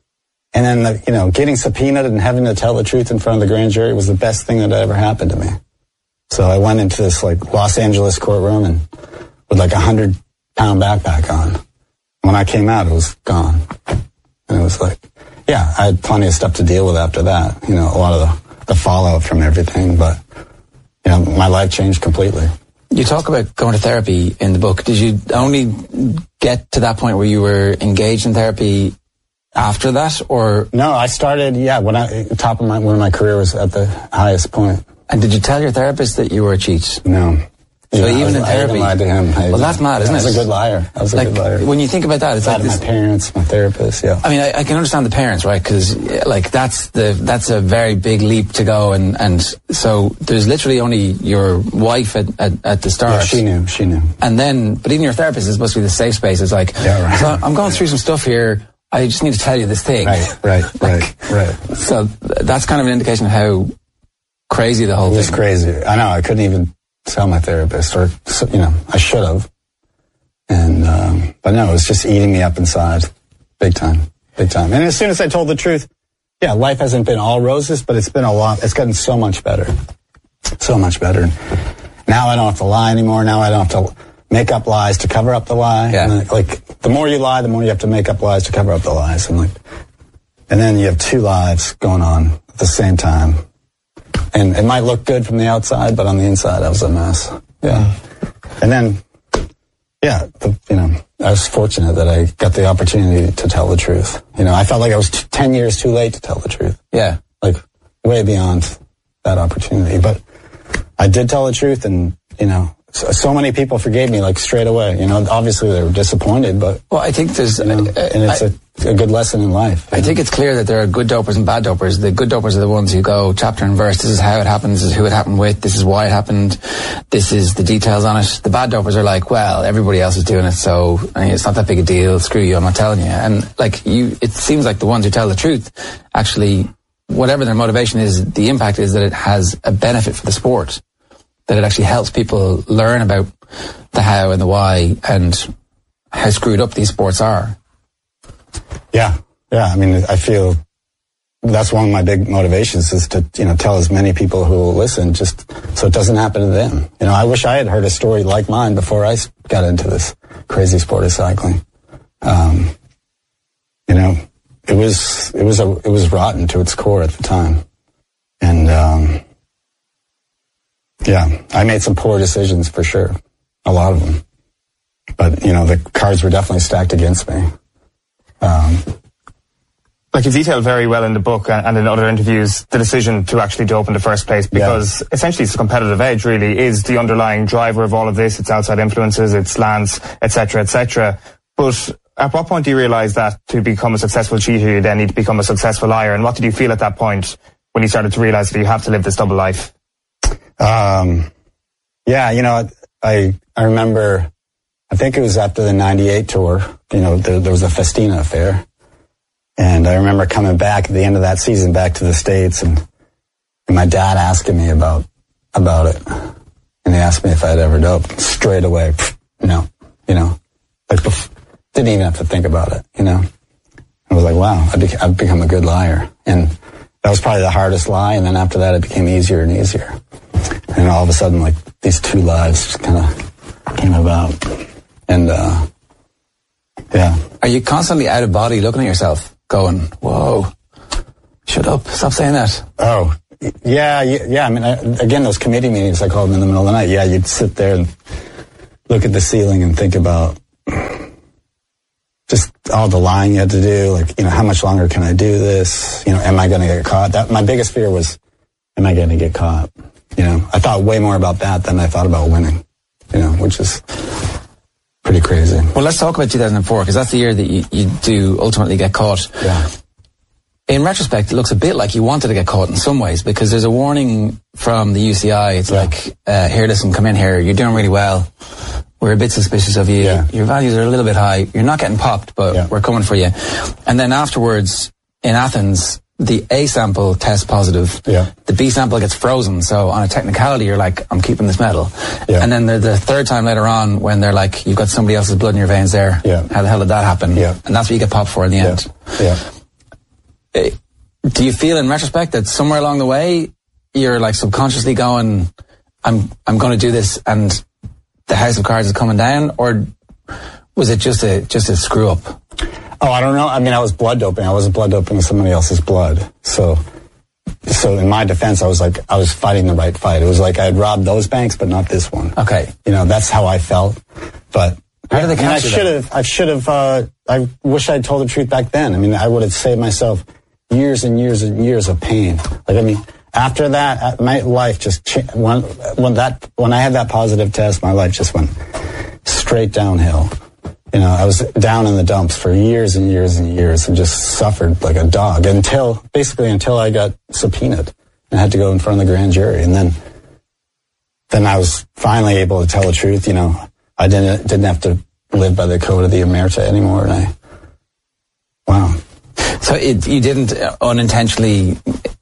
Speaker 9: And then, the, you know, getting subpoenaed and having to tell the truth in front of the grand jury was the best thing that ever happened to me. So I went into this like Los Angeles courtroom and with like a hundred pound backpack on. When I came out, it was gone. And it was like, yeah, I had plenty of stuff to deal with after that. You know, a lot of the, the fallout from everything, but, you know, my life changed completely.
Speaker 2: You talk about going to therapy in the book. Did you only get to that point where you were engaged in therapy after that, or?
Speaker 9: No, I started, yeah, when I, top of my, when my career was at the highest point.
Speaker 2: And did you tell your therapist that you were a cheat?
Speaker 9: No.
Speaker 2: So
Speaker 9: yeah,
Speaker 2: even
Speaker 9: was,
Speaker 2: in therapy,
Speaker 9: I lied to him. I,
Speaker 2: well, that's mad, isn't
Speaker 9: I
Speaker 2: it?
Speaker 9: I was a good liar. I was a
Speaker 2: like,
Speaker 9: good liar.
Speaker 2: When you think about that, it's
Speaker 9: I
Speaker 2: like
Speaker 9: lied to my parents, my therapist. Yeah.
Speaker 2: I mean, I, I can understand the parents, right? Because like that's the that's a very big leap to go, and and so there's literally only your wife at at, at the start.
Speaker 9: Yeah, she knew. She knew.
Speaker 2: And then, but even your therapist is supposed to be the safe space. It's like,
Speaker 9: yeah, right.
Speaker 2: So I'm going through some stuff here. I just need to tell you this thing.
Speaker 9: Right, right, right, right.
Speaker 2: So that's kind of an indication of how crazy the whole
Speaker 9: it
Speaker 2: thing
Speaker 9: was. Crazy. I know. I couldn't even tell my therapist, or, you know, I should have. And, um, but no, it was just eating me up inside. Big time. Big time. And as soon as I told the truth, yeah, life hasn't been all roses, but it's been a lot, it's gotten so much better. So much better. Now I don't have to lie anymore. Now I don't have to make up lies to cover up the lie.
Speaker 2: Yeah.
Speaker 9: And like, the more you lie, the more you have to make up lies to cover up the lies. And like, and then you have two lives going on at the same time. And it might look good from the outside, but on the inside, I was a mess. Yeah. And then, yeah, the, you know, I was fortunate that I got the opportunity to tell the truth. You know, I felt like I was t- ten years too late to tell the truth.
Speaker 2: Yeah.
Speaker 9: Like, way beyond that opportunity. But I did tell the truth, and, you know, so, so many people forgave me, like, straight away. You know, obviously they were disappointed, but...
Speaker 2: Well, I think there's...
Speaker 9: You know, uh, and it's I, a, a good lesson in life.
Speaker 2: I know? think it's clear that there are good dopers and bad dopers. The good dopers are the ones who go chapter and verse. This is how it happened. This is who it happened with. This is why it happened. This is the details on it. The bad dopers are like, well, everybody else is doing it, so I mean, it's not that big a deal. Screw you, I'm not telling you. And, like, you, it seems like the ones who tell the truth, actually, whatever their motivation is, the impact is that it has a benefit for the sport. That it actually helps people learn about the how and the why and how screwed up these sports are.
Speaker 9: Yeah, yeah. I mean, I feel that's one of my big motivations is to, you know, tell as many people who will listen, just so it doesn't happen to them. You know, I wish I had heard a story like mine before I got into this crazy sport of cycling. Um, you know, it was it was a it was rotten to its core at the time, and. Um, Yeah, I made some poor decisions for sure. A lot of them. But, you know, the cards were definitely stacked against me. Um,
Speaker 10: like you detailed very well in the book and in other interviews, the decision to actually dope in the first place, because yeah. essentially it's a competitive edge, really, is the underlying driver of all of this. It's outside influences, it's Lance, et cetera, et cetera. But at what point do you realise that to become a successful cheater, you then need to become a successful liar? And what did you feel at that point when you started to realise that you have to live this double life?
Speaker 9: Um, yeah, you know, I, I remember, I think it was after the ninety-eight tour, you know, there, there was a Festina affair. And I remember coming back at the end of that season back to the States, and, and my dad asking me about, about it. And he asked me if I had ever doped. Straight away, no, you know, like, didn't even have to think about it, you know. I was like, wow, I've, beca- I've become a good liar. And that was probably the hardest lie. And then after that, it became easier and easier. And all of a sudden, like, these two lives just kind of came about. And, uh, yeah.
Speaker 2: Are you constantly out of body looking at yourself, going, whoa, shut up, stop saying that?
Speaker 9: Oh, yeah, yeah. yeah. I mean, I, again, those committee meetings, I called them in the middle of the night. Yeah, you'd sit there and look at the ceiling and think about just all the lying you had to do. Like, you know, how much longer can I do this? You know, am I going to get caught? That, my biggest fear was, am I going to get caught? You know, I thought way more about that than I thought about winning, you know, which is pretty crazy.
Speaker 2: Well, let's talk about two thousand four, because that's the year that you, you do ultimately get caught.
Speaker 9: Yeah.
Speaker 2: In retrospect, it looks a bit like you wanted to get caught in some ways, because there's a warning from the U C I. It's yeah. like, uh, here, listen, come in here. You're doing really well. We're a bit suspicious of you. Yeah. Your values are a little bit high. You're not getting popped, but yeah. we're coming for you. And then afterwards, in Athens, the A sample tests positive.
Speaker 9: Yeah.
Speaker 2: The B sample gets frozen. So on a technicality, you're like, I'm keeping this medal.
Speaker 9: Yeah.
Speaker 2: And then the, the third time later on, when they're like, you've got somebody else's blood in your veins there.
Speaker 9: Yeah.
Speaker 2: How the hell did that happen?
Speaker 9: Yeah.
Speaker 2: And that's what you get popped for in the
Speaker 9: yeah.
Speaker 2: end.
Speaker 9: Yeah.
Speaker 2: Do you feel in retrospect that somewhere along the way, you're like subconsciously going, I'm, I'm going to do this, and the house of cards is coming down? Or was it just a, just a screw up?
Speaker 9: Oh, I don't know. I mean, I was blood doping. I wasn't blood doping somebody else's blood. So, so in my defense, I was like, I was fighting the right fight. It was like I had robbed those banks, but not this one.
Speaker 2: Okay.
Speaker 9: You know, that's how I felt. But
Speaker 2: how did they catch
Speaker 9: I should have, I should have, uh, I wish I'd told the truth back then. I mean, I would have saved myself years and years and years of pain. Like, I mean, after that, my life just changed. When, when that, when I had that positive test, my life just went straight downhill. You know, I was down in the dumps for years and years and years and just suffered like a dog until, basically until I got subpoenaed and had to go in front of the grand jury. And then, then I was finally able to tell the truth. You know, I didn't, didn't have to live by the code of the Omerta anymore. And I, wow.
Speaker 2: So it, you didn't unintentionally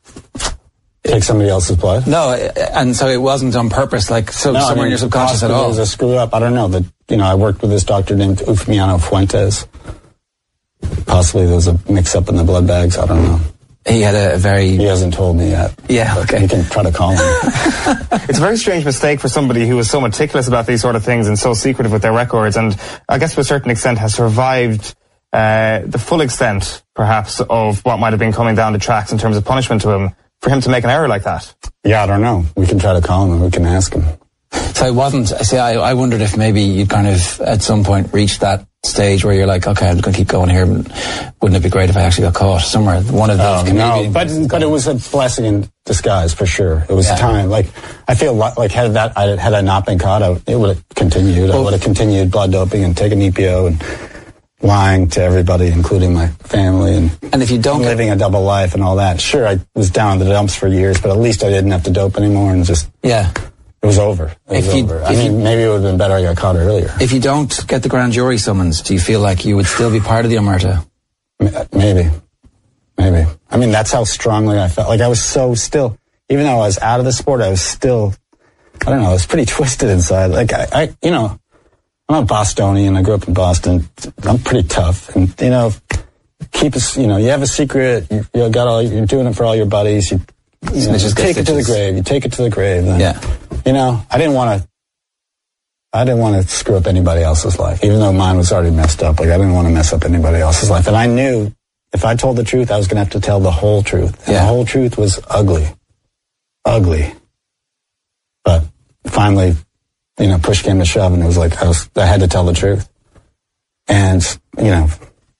Speaker 9: take somebody else's blood?
Speaker 2: No, and so it wasn't on purpose, like so,
Speaker 9: no,
Speaker 2: somewhere
Speaker 9: I mean,
Speaker 2: in your subconscious at all?
Speaker 9: It was a screw up. I don't know. That, you know, I worked with this doctor named Eufemiano Fuentes. Possibly there was a mix-up in the blood bags. I don't know.
Speaker 2: He had a very...
Speaker 9: He hasn't told me yet.
Speaker 2: Yeah, okay.
Speaker 9: You can try to call him.
Speaker 10: It's a very strange mistake for somebody who was so meticulous about these sort of things and so secretive with their records, and I guess to a certain extent has survived uh, the full extent, perhaps, of what might have been coming down the tracks in terms of punishment to him, for him to make an error like that?
Speaker 9: Yeah, I don't know. We can try to call him and we can ask him.
Speaker 11: So it wasn't, see, I, I wondered if maybe you'd kind of at some point reached that stage where you're like, okay, I'm going to keep going here. Wouldn't it be great if I actually got caught somewhere? One of those.
Speaker 9: Oh, no, but but it was a blessing in disguise for sure. It was yeah. a time like I feel like had that I, had I not been caught, I, it would have continued. Well, I would have continued blood doping and taking E P O and lying to everybody, including my family, and
Speaker 11: and if you don't
Speaker 9: living
Speaker 11: get,
Speaker 9: a double life and all that. Sure, I was down in the dumps for years, but at least I didn't have to dope anymore and just
Speaker 11: yeah.
Speaker 9: It was over. It
Speaker 11: if
Speaker 9: was
Speaker 11: you,
Speaker 9: over. I mean,
Speaker 11: you,
Speaker 9: maybe it would have been better I got caught earlier.
Speaker 11: If you don't get the grand jury summons, do you feel like you would still be part of the Omerta?
Speaker 9: Maybe. Maybe. I mean, that's how strongly I felt. Like, I was so still, even though I was out of the sport, I was still, I don't know, I was pretty twisted inside. Like, I, I you know, I'm a Bostonian. I grew up in Boston. I'm pretty tough. And, you know, keep us, you know, you have a secret. You, you got all, you're doing it for all your buddies. You, you know, take it to the grave. You take it to the grave. Then,
Speaker 11: yeah.
Speaker 9: You know, I didn't want to, I didn't want to screw up anybody else's life, even though mine was already messed up. Like, I didn't want to mess up anybody else's life. And I knew if I told the truth, I was going to have to tell the whole truth. And
Speaker 11: yeah.
Speaker 9: the whole truth was ugly. Ugly. But finally, you know, push came to shove, and it was like, I was, I had to tell the truth. And, you know,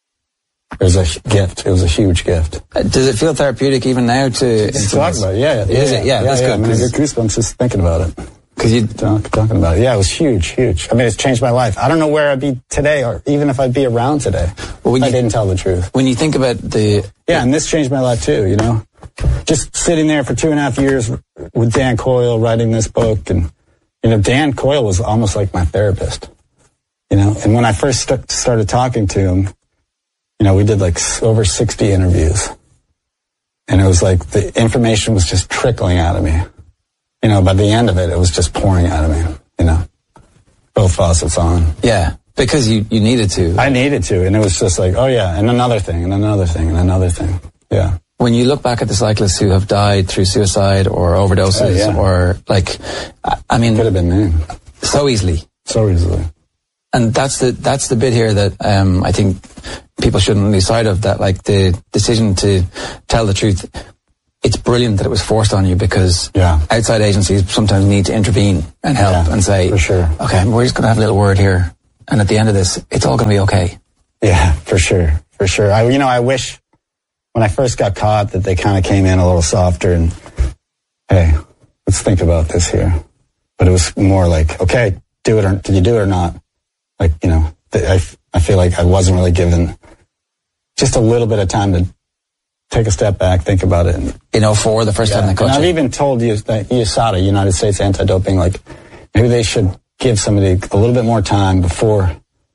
Speaker 9: it was a gift. It was a huge gift.
Speaker 11: Uh, does it feel therapeutic even now to
Speaker 9: talk about it? Yeah, yeah.
Speaker 11: Is it? Yeah,
Speaker 9: yeah
Speaker 11: that's
Speaker 9: yeah,
Speaker 11: good.
Speaker 9: I mean, I get goosebumps just thinking about it.
Speaker 11: Because you
Speaker 9: Talk, talking about it. Yeah, it was huge, huge. I mean, it's changed my life. I don't know where I'd be today, or even if I'd be around today. Well, when if you, I didn't tell the truth.
Speaker 11: When you think about the
Speaker 9: yeah, and this changed my life too. You know, just sitting there for two and a half years with Dan Coyle writing this book, and you know, Dan Coyle was almost like my therapist. You know, and when I first st- started talking to him, you know, we did like over sixty interviews. And it was like the information was just trickling out of me. You know, by the end of it, it was just pouring out of me, you know. Both faucets on.
Speaker 11: Yeah, because you, you needed to.
Speaker 9: I needed to. And it was just like, oh yeah, and another thing, and another thing, and another thing. Yeah.
Speaker 11: When you look back at the cyclists who have died through suicide or overdoses uh, yeah. or like, I mean.
Speaker 9: Could have been me.
Speaker 11: So easily.
Speaker 9: So easily.
Speaker 11: And that's the that's the bit here that um, I think people shouldn't lose sight of, that like the decision to tell the truth, it's brilliant that it was forced on you, because
Speaker 9: yeah.
Speaker 11: outside agencies sometimes need to intervene and help
Speaker 9: yeah,
Speaker 11: and say,
Speaker 9: for sure.
Speaker 11: okay, we're just going to have a little word here, and at the end of this, it's all going to be okay.
Speaker 9: Yeah, for sure, for sure. I, you know, I wish when I first got caught that they kind of came in a little softer and, hey, let's think about this here. But it was more like, okay, do it or did you do it or not? Like, you know, I, I feel like I wasn't really given just a little bit of time to take a step back, think about it. And,
Speaker 11: in oh four, the first
Speaker 9: yeah.
Speaker 11: time they caught
Speaker 9: and
Speaker 11: you.
Speaker 9: I've even told you that U S A D A, United States Anti-Doping, like, maybe they should give somebody a little bit more time before,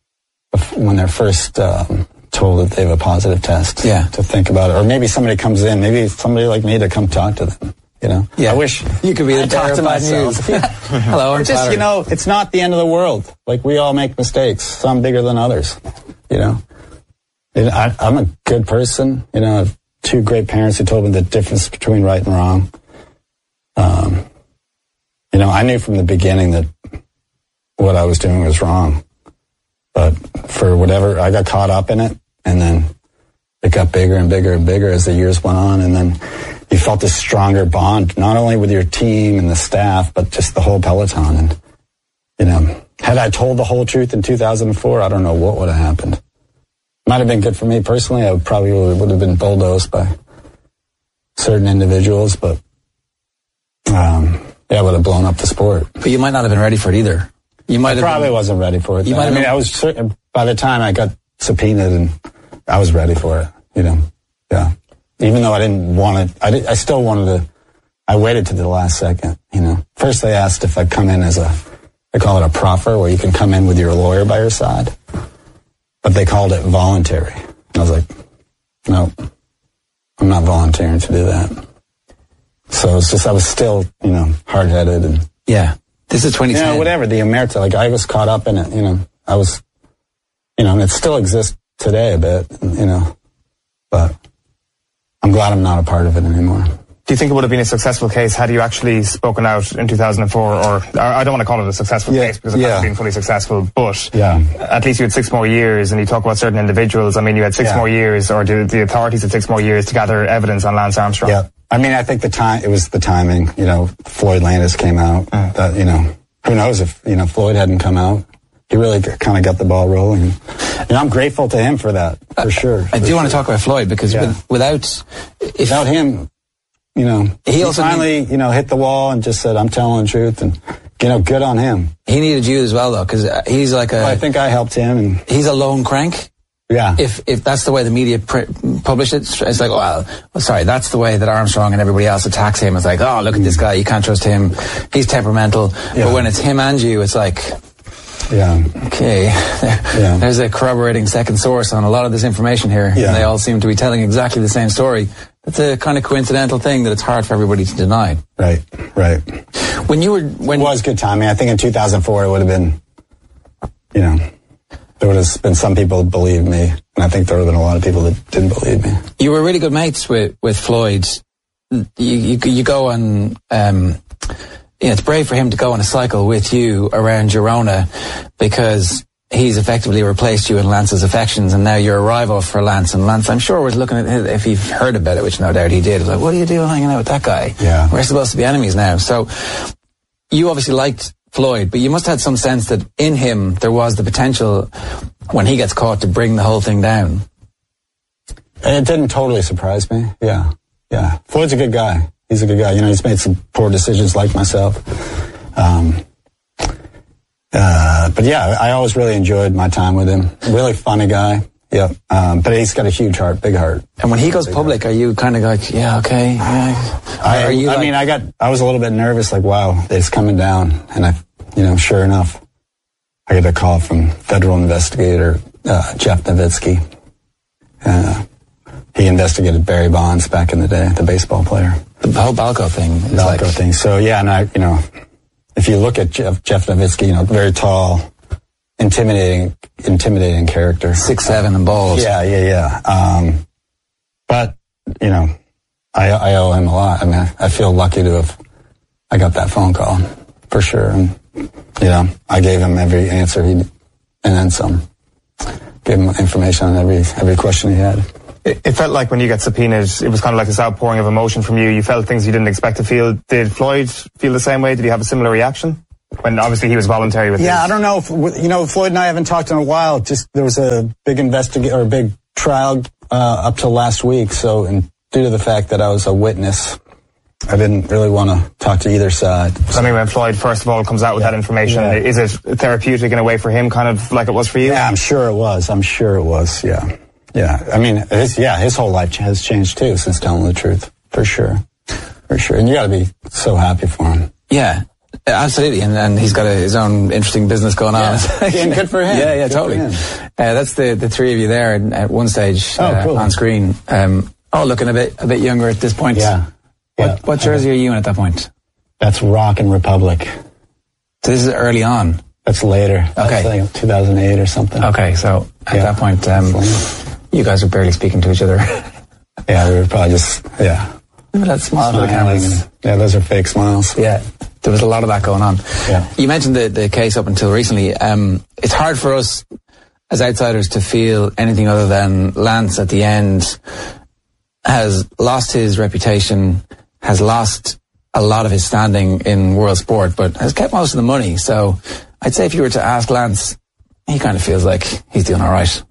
Speaker 9: before when they're first um, told that they have a positive test.
Speaker 11: Yeah.
Speaker 9: To think about it. Or maybe somebody comes in, maybe somebody like me to come talk to them. You know,
Speaker 11: yeah.
Speaker 9: I wish
Speaker 11: you could be the
Speaker 9: talk to myself.
Speaker 11: Yeah. Hello, I'm
Speaker 9: just flattered. You know, it's not the end of the world. Like, we all make mistakes, some bigger than others. You know, it, I, I'm a good person. You know, I have two great parents who told me the difference between right and wrong. Um, you know, I knew from the beginning that what I was doing was wrong, but for whatever, I got caught up in it, and then it got bigger and bigger and bigger as the years went on, and then you felt this stronger bond, not only with your team and the staff, but just the whole peloton. And, you know, had I told the whole truth in two thousand four, I don't know what would have happened. Might have been good for me personally. I would probably would have been bulldozed by certain individuals, but um, yeah, I would have blown up the sport.
Speaker 11: But you might not have been ready for it either. You might
Speaker 9: I
Speaker 11: have
Speaker 9: probably
Speaker 11: been,
Speaker 9: wasn't ready for it.
Speaker 11: You might
Speaker 9: I
Speaker 11: have
Speaker 9: mean,
Speaker 11: been,
Speaker 9: I was certain, by the time I got subpoenaed, and I was ready for it. You know, yeah. Even though I didn't want it, I, did, I still wanted to, I waited to the last second, you know. First they asked if I'd come in as a, they call it a proffer, where you can come in with your lawyer by your side. But they called it voluntary. And I was like, no, I'm not volunteering to do that. So it's just, I was still, you know, hard-headed. And
Speaker 11: yeah, this is twenty ten.
Speaker 9: You know, whatever, the Omerta, like, I was caught up in it, you know. I was, you know, and it still exists today a bit, you know. But I'm glad I'm not a part of it anymore.
Speaker 10: Do you think it would have been a successful case had you actually spoken out in two thousand four, or, or I don't want to call it a successful
Speaker 9: Yeah,
Speaker 10: case because it
Speaker 9: yeah.
Speaker 10: hasn't been fully successful, but
Speaker 9: Yeah.
Speaker 10: at least you had six more years, and you talk about certain individuals. I mean, you had six
Speaker 9: Yeah.
Speaker 10: more years, or the, the authorities had six more years to gather evidence on Lance Armstrong.
Speaker 9: Yeah. I mean, I think the time, it was the timing, you know, Floyd Landis came out,
Speaker 10: Mm.
Speaker 9: that, you know, who knows if, you know, Floyd hadn't come out. He really kind of got the ball rolling. And I'm grateful to him for that, for sure.
Speaker 11: I
Speaker 9: for
Speaker 11: do
Speaker 9: sure.
Speaker 11: want to talk about Floyd because
Speaker 9: Yeah.
Speaker 11: with, without if,
Speaker 9: Without him, you know,
Speaker 11: He
Speaker 9: he,
Speaker 11: also
Speaker 9: finally, you know, hit the wall and just said, I'm telling the truth. And, you know, good on him.
Speaker 11: he needed you as well though, because he's like a
Speaker 9: I think I helped him. And
Speaker 11: he's a lone crank.
Speaker 9: yeah.
Speaker 11: If if that's the way the media pr- publish it, it's like, well, well, sorry, that's the way that Armstrong and everybody else attacks him. It's like, oh, look at this guy, you can't trust him. He's temperamental.
Speaker 9: Yeah.
Speaker 11: But when it's him and you, it's like,
Speaker 9: yeah.
Speaker 11: okay,
Speaker 9: Yeah.
Speaker 11: there's a corroborating second source on a lot of this information here,
Speaker 9: Yeah.
Speaker 11: and they all seem to be telling exactly the same story. It's a kind of coincidental thing that it's hard for everybody to deny.
Speaker 9: Right, right.
Speaker 11: When you were when
Speaker 9: It was good timing. I think in two thousand four it would have been, you know, there would have been some people that believed me, and I think there would have been a lot of people that didn't believe me.
Speaker 11: you were really good mates with with Floyd, you you, you go on. Um, you know, it's brave for him to go on a cycle with you around Girona because he's effectively replaced you in Lance's affections, and now you're a rival for Lance. And Lance, I'm sure, was looking at it, if he heard about it, which no doubt he did. Was like, what are you doing hanging out with that guy?
Speaker 9: Yeah.
Speaker 11: We're supposed to be enemies now. So you obviously liked Floyd, but you must have had some sense that in him there was the potential when he gets caught to bring the whole thing down.
Speaker 9: And it didn't totally surprise me. Yeah, yeah. Floyd's a good guy. He's a good guy. You know, he's made some poor decisions like myself. Um, uh, but yeah, I always really enjoyed my time with him. Really funny guy. Yeah. Um, but he's got a huge heart, big heart.
Speaker 11: And when he goes public, are you kind of like, yeah, okay, yeah?
Speaker 9: I,
Speaker 11: are you
Speaker 9: I
Speaker 11: like-
Speaker 9: mean, I got, I was a little bit nervous, like, wow, it's coming down. And I, you know, sure enough, I get a call from federal investigator, uh, Jeff Nowitzki. Uh, he investigated Barry Bonds back in the day, the baseball player.
Speaker 11: The whole Balco thing. Is
Speaker 9: Balco
Speaker 11: like,
Speaker 9: thing. So yeah, and I, you know, if you look at Jeff, Jeff Nowitzki, you know, very tall, intimidating, intimidating character.
Speaker 11: Six, seven and bald.
Speaker 9: Yeah, yeah, yeah. Um, but, you know, I, I owe him a lot. I mean, I, I feel lucky to have, I got that phone call for sure. And, you know, I gave him every answer he, and then some. Gave him information on every, every question he had.
Speaker 10: It, it felt like when you get subpoenaed, it was kind of like this outpouring of emotion from you. You felt things you didn't expect to feel. Did Floyd feel the same way? Did he have a similar reaction? When obviously he was voluntary with
Speaker 9: Yeah,
Speaker 10: his...
Speaker 9: I don't know. If, you know, Floyd and I haven't talked in a while. Just there was a big investigate or a big trial uh, up till last week. So, and due to the fact that I was a witness, I didn't really want to talk to either side.
Speaker 10: So, I mean, when Floyd first of all comes out with
Speaker 9: Yeah.
Speaker 10: that information,
Speaker 9: Yeah.
Speaker 10: is it therapeutic in a way for him, kind of like it was for you?
Speaker 9: Yeah, I'm sure it was. I'm sure it was. Yeah, yeah. I mean, his, yeah, his whole life has changed too since telling the truth, for sure, for sure. And you got to be so happy for him.
Speaker 11: Yeah, absolutely. And, and he's got a, his own interesting business going on.
Speaker 9: Yeah. And good for him.
Speaker 11: Yeah, yeah,
Speaker 9: Good
Speaker 11: totally.
Speaker 9: for
Speaker 11: Uh,
Speaker 9: him.
Speaker 11: that's the, the three of you there at one stage
Speaker 9: Oh,
Speaker 11: uh,
Speaker 9: cool.
Speaker 11: on screen. Um, all looking a bit a bit younger at this point.
Speaker 9: Yeah.
Speaker 11: What,
Speaker 9: yeah.
Speaker 11: what jersey are you in at that point?
Speaker 9: That's Rockin' Republic.
Speaker 11: So this is early on.
Speaker 9: That's later. That's
Speaker 11: Okay.
Speaker 9: like two thousand eight or something.
Speaker 11: Okay, so at
Speaker 9: Yeah.
Speaker 11: that point, um, you guys are barely speaking to each other.
Speaker 9: Yeah, we were probably just, yeah.
Speaker 11: That smile for the
Speaker 9: Smiling
Speaker 11: cameras.
Speaker 9: and- Yeah, those are fake smiles.
Speaker 11: Yeah, there was a lot of that going on.
Speaker 9: Yeah.
Speaker 11: You mentioned the, the case up until recently. Um, it's hard for us as outsiders to feel anything other than Lance at the end has lost his reputation, has lost a lot of his standing in world sport, but has kept most of the money. So I'd say if you were to ask Lance, he kind of feels like he's doing all right.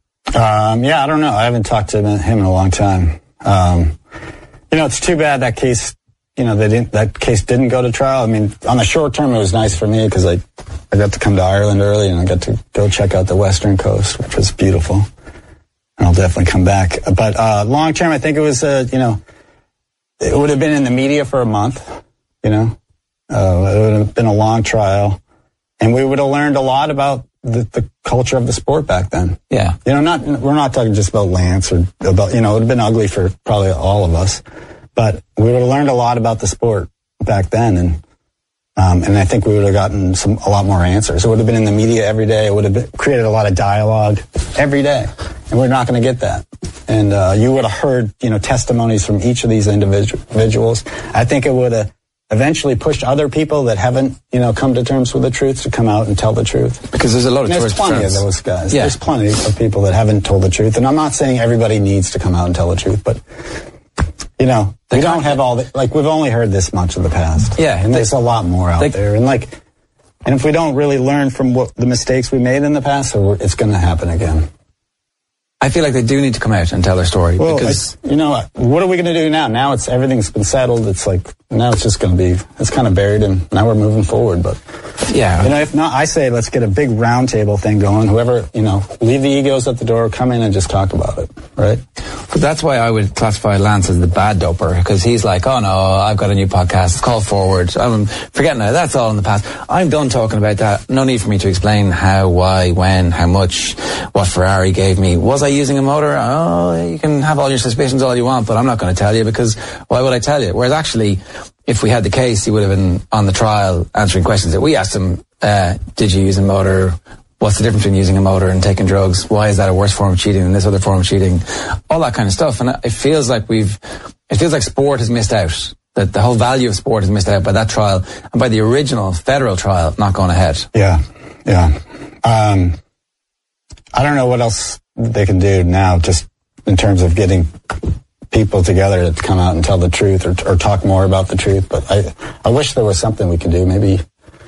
Speaker 9: Um, yeah, I don't know. I haven't talked to him in a long time. Um, you know, it's too bad that case, you know, they didn't, that case didn't go to trial. I mean, on the short term, it was nice for me because I, I got to come to Ireland early and I got to go check out the Western Coast, which was beautiful. And I'll definitely come back. But, uh, long term, I think it was, uh, you know, it would have been in the media for a month, you know, uh, it would have been a long trial and we would have learned a lot about the, the culture of the sport back then.
Speaker 11: Yeah.
Speaker 9: You know, not, we're not talking just about Lance or about, you know, it would have been ugly for probably all of us, but we would have learned a lot about the sport back then. And, um, and I think we would have gotten some, a lot more answers. It would have been in the media every day. It would have been, created a lot of dialogue every day. And we're not going to get that. and uh, you would have heard, you know, testimonies from each of these individuals. I think it would have eventually pushed other people that haven't, you know, come to terms with the truth to come out and tell the truth.
Speaker 11: Because there's a lot of
Speaker 9: and there's
Speaker 11: tourist
Speaker 9: plenty
Speaker 11: friends.
Speaker 9: of those guys.
Speaker 11: Yeah.
Speaker 9: There's plenty of people that haven't told the truth, and I'm not saying everybody needs to come out and tell the truth, but you know, they we don't have all the, like we've only heard this much of the past.
Speaker 11: Yeah,
Speaker 9: and there's a lot more out
Speaker 11: they,
Speaker 9: there, and like, and if we don't really learn from what the mistakes we made in the past, so it's going to happen again.
Speaker 11: I feel like they do need to come out and tell their story.
Speaker 9: Well,
Speaker 11: because
Speaker 9: I, you know, what are we going to do now? Now it's everything's been settled. It's like now it's just going to be it's kind of buried, and now we're moving forward. But
Speaker 11: yeah,
Speaker 9: you know, if not, I say let's get a big roundtable thing going. Whoever, you know, leave the egos at the door, come in and just talk about it, right?
Speaker 11: But that's why I would classify Lance as the bad doper, because he's like, oh no, I've got a new podcast, it's called Forward. I'm forgetting that. That's all in the past. I'm done talking about that. No need for me to explain how, why, when, how much, what Ferrari gave me. Was I using a motor? Oh, you can have all your suspicions all you want, but I'm not going to tell you, because why would I tell you? Whereas actually, if we had the case, he would have been on the trial answering questions that we asked him. Uh, did you use a motor? What's the difference between using a motor and taking drugs? Why is that a worse form of cheating than this other form of cheating? All that kind of stuff. And it feels like we've, it feels like sport has missed out. That the whole value of sport has missed out by that trial and by the original federal trial not going ahead.
Speaker 9: Yeah, yeah. Um, I don't know what else they can do now, just in terms of getting people together to come out and tell the truth or, or talk more about the truth. But I, I wish there was something we could do. Maybe.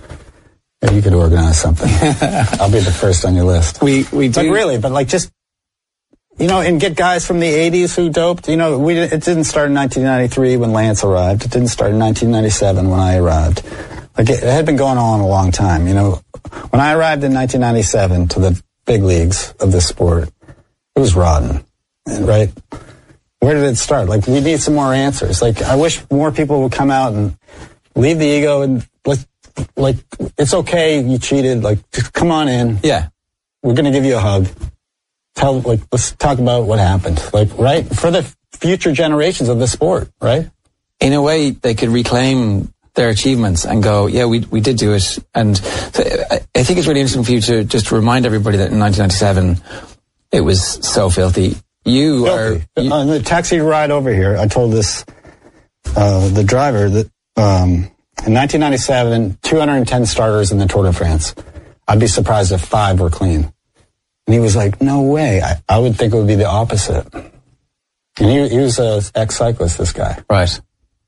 Speaker 9: Maybe you could organize something. I'll be the first on your list.
Speaker 11: We we do.
Speaker 9: But really, but like just, you know, and get guys from the eighties who doped. You know, we it didn't start in nineteen ninety-three when Lance arrived. It didn't start in nineteen ninety-seven when I arrived. Like it, it had been going on a long time. You know, when I arrived in nineteen ninety-seven to the big leagues of this sport, it was rotten, right? Where did it start? Like we need some more answers. Like I wish more people would come out and leave the ego and let's. Like, it's okay, you cheated, like, just come on in.
Speaker 11: Yeah.
Speaker 9: We're gonna give you a hug. Tell, like, let's talk about what happened. Like, right? For the future generations of the sport, right?
Speaker 11: In a way, they could reclaim their achievements and go, yeah, we we did do it. And so I, I think it's really interesting for you to just remind everybody that in nineteen ninety-seven, it was so filthy. You
Speaker 9: filthy.
Speaker 11: are... You,
Speaker 9: On the taxi ride over here, I told this, uh, the driver that, um, in nineteen ninety-seven, two hundred ten starters in the Tour de France. I'd be surprised if five were clean. And he was like, no way. I, I would think it would be the opposite. And he, he was an ex-cyclist, this guy.
Speaker 11: Right.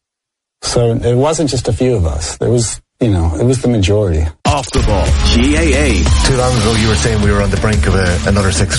Speaker 9: So it wasn't just a few of us. There was, you know, it was the majority.
Speaker 12: Off the ball. G A A.
Speaker 13: Too long ago you were saying we were on the brink of a, another six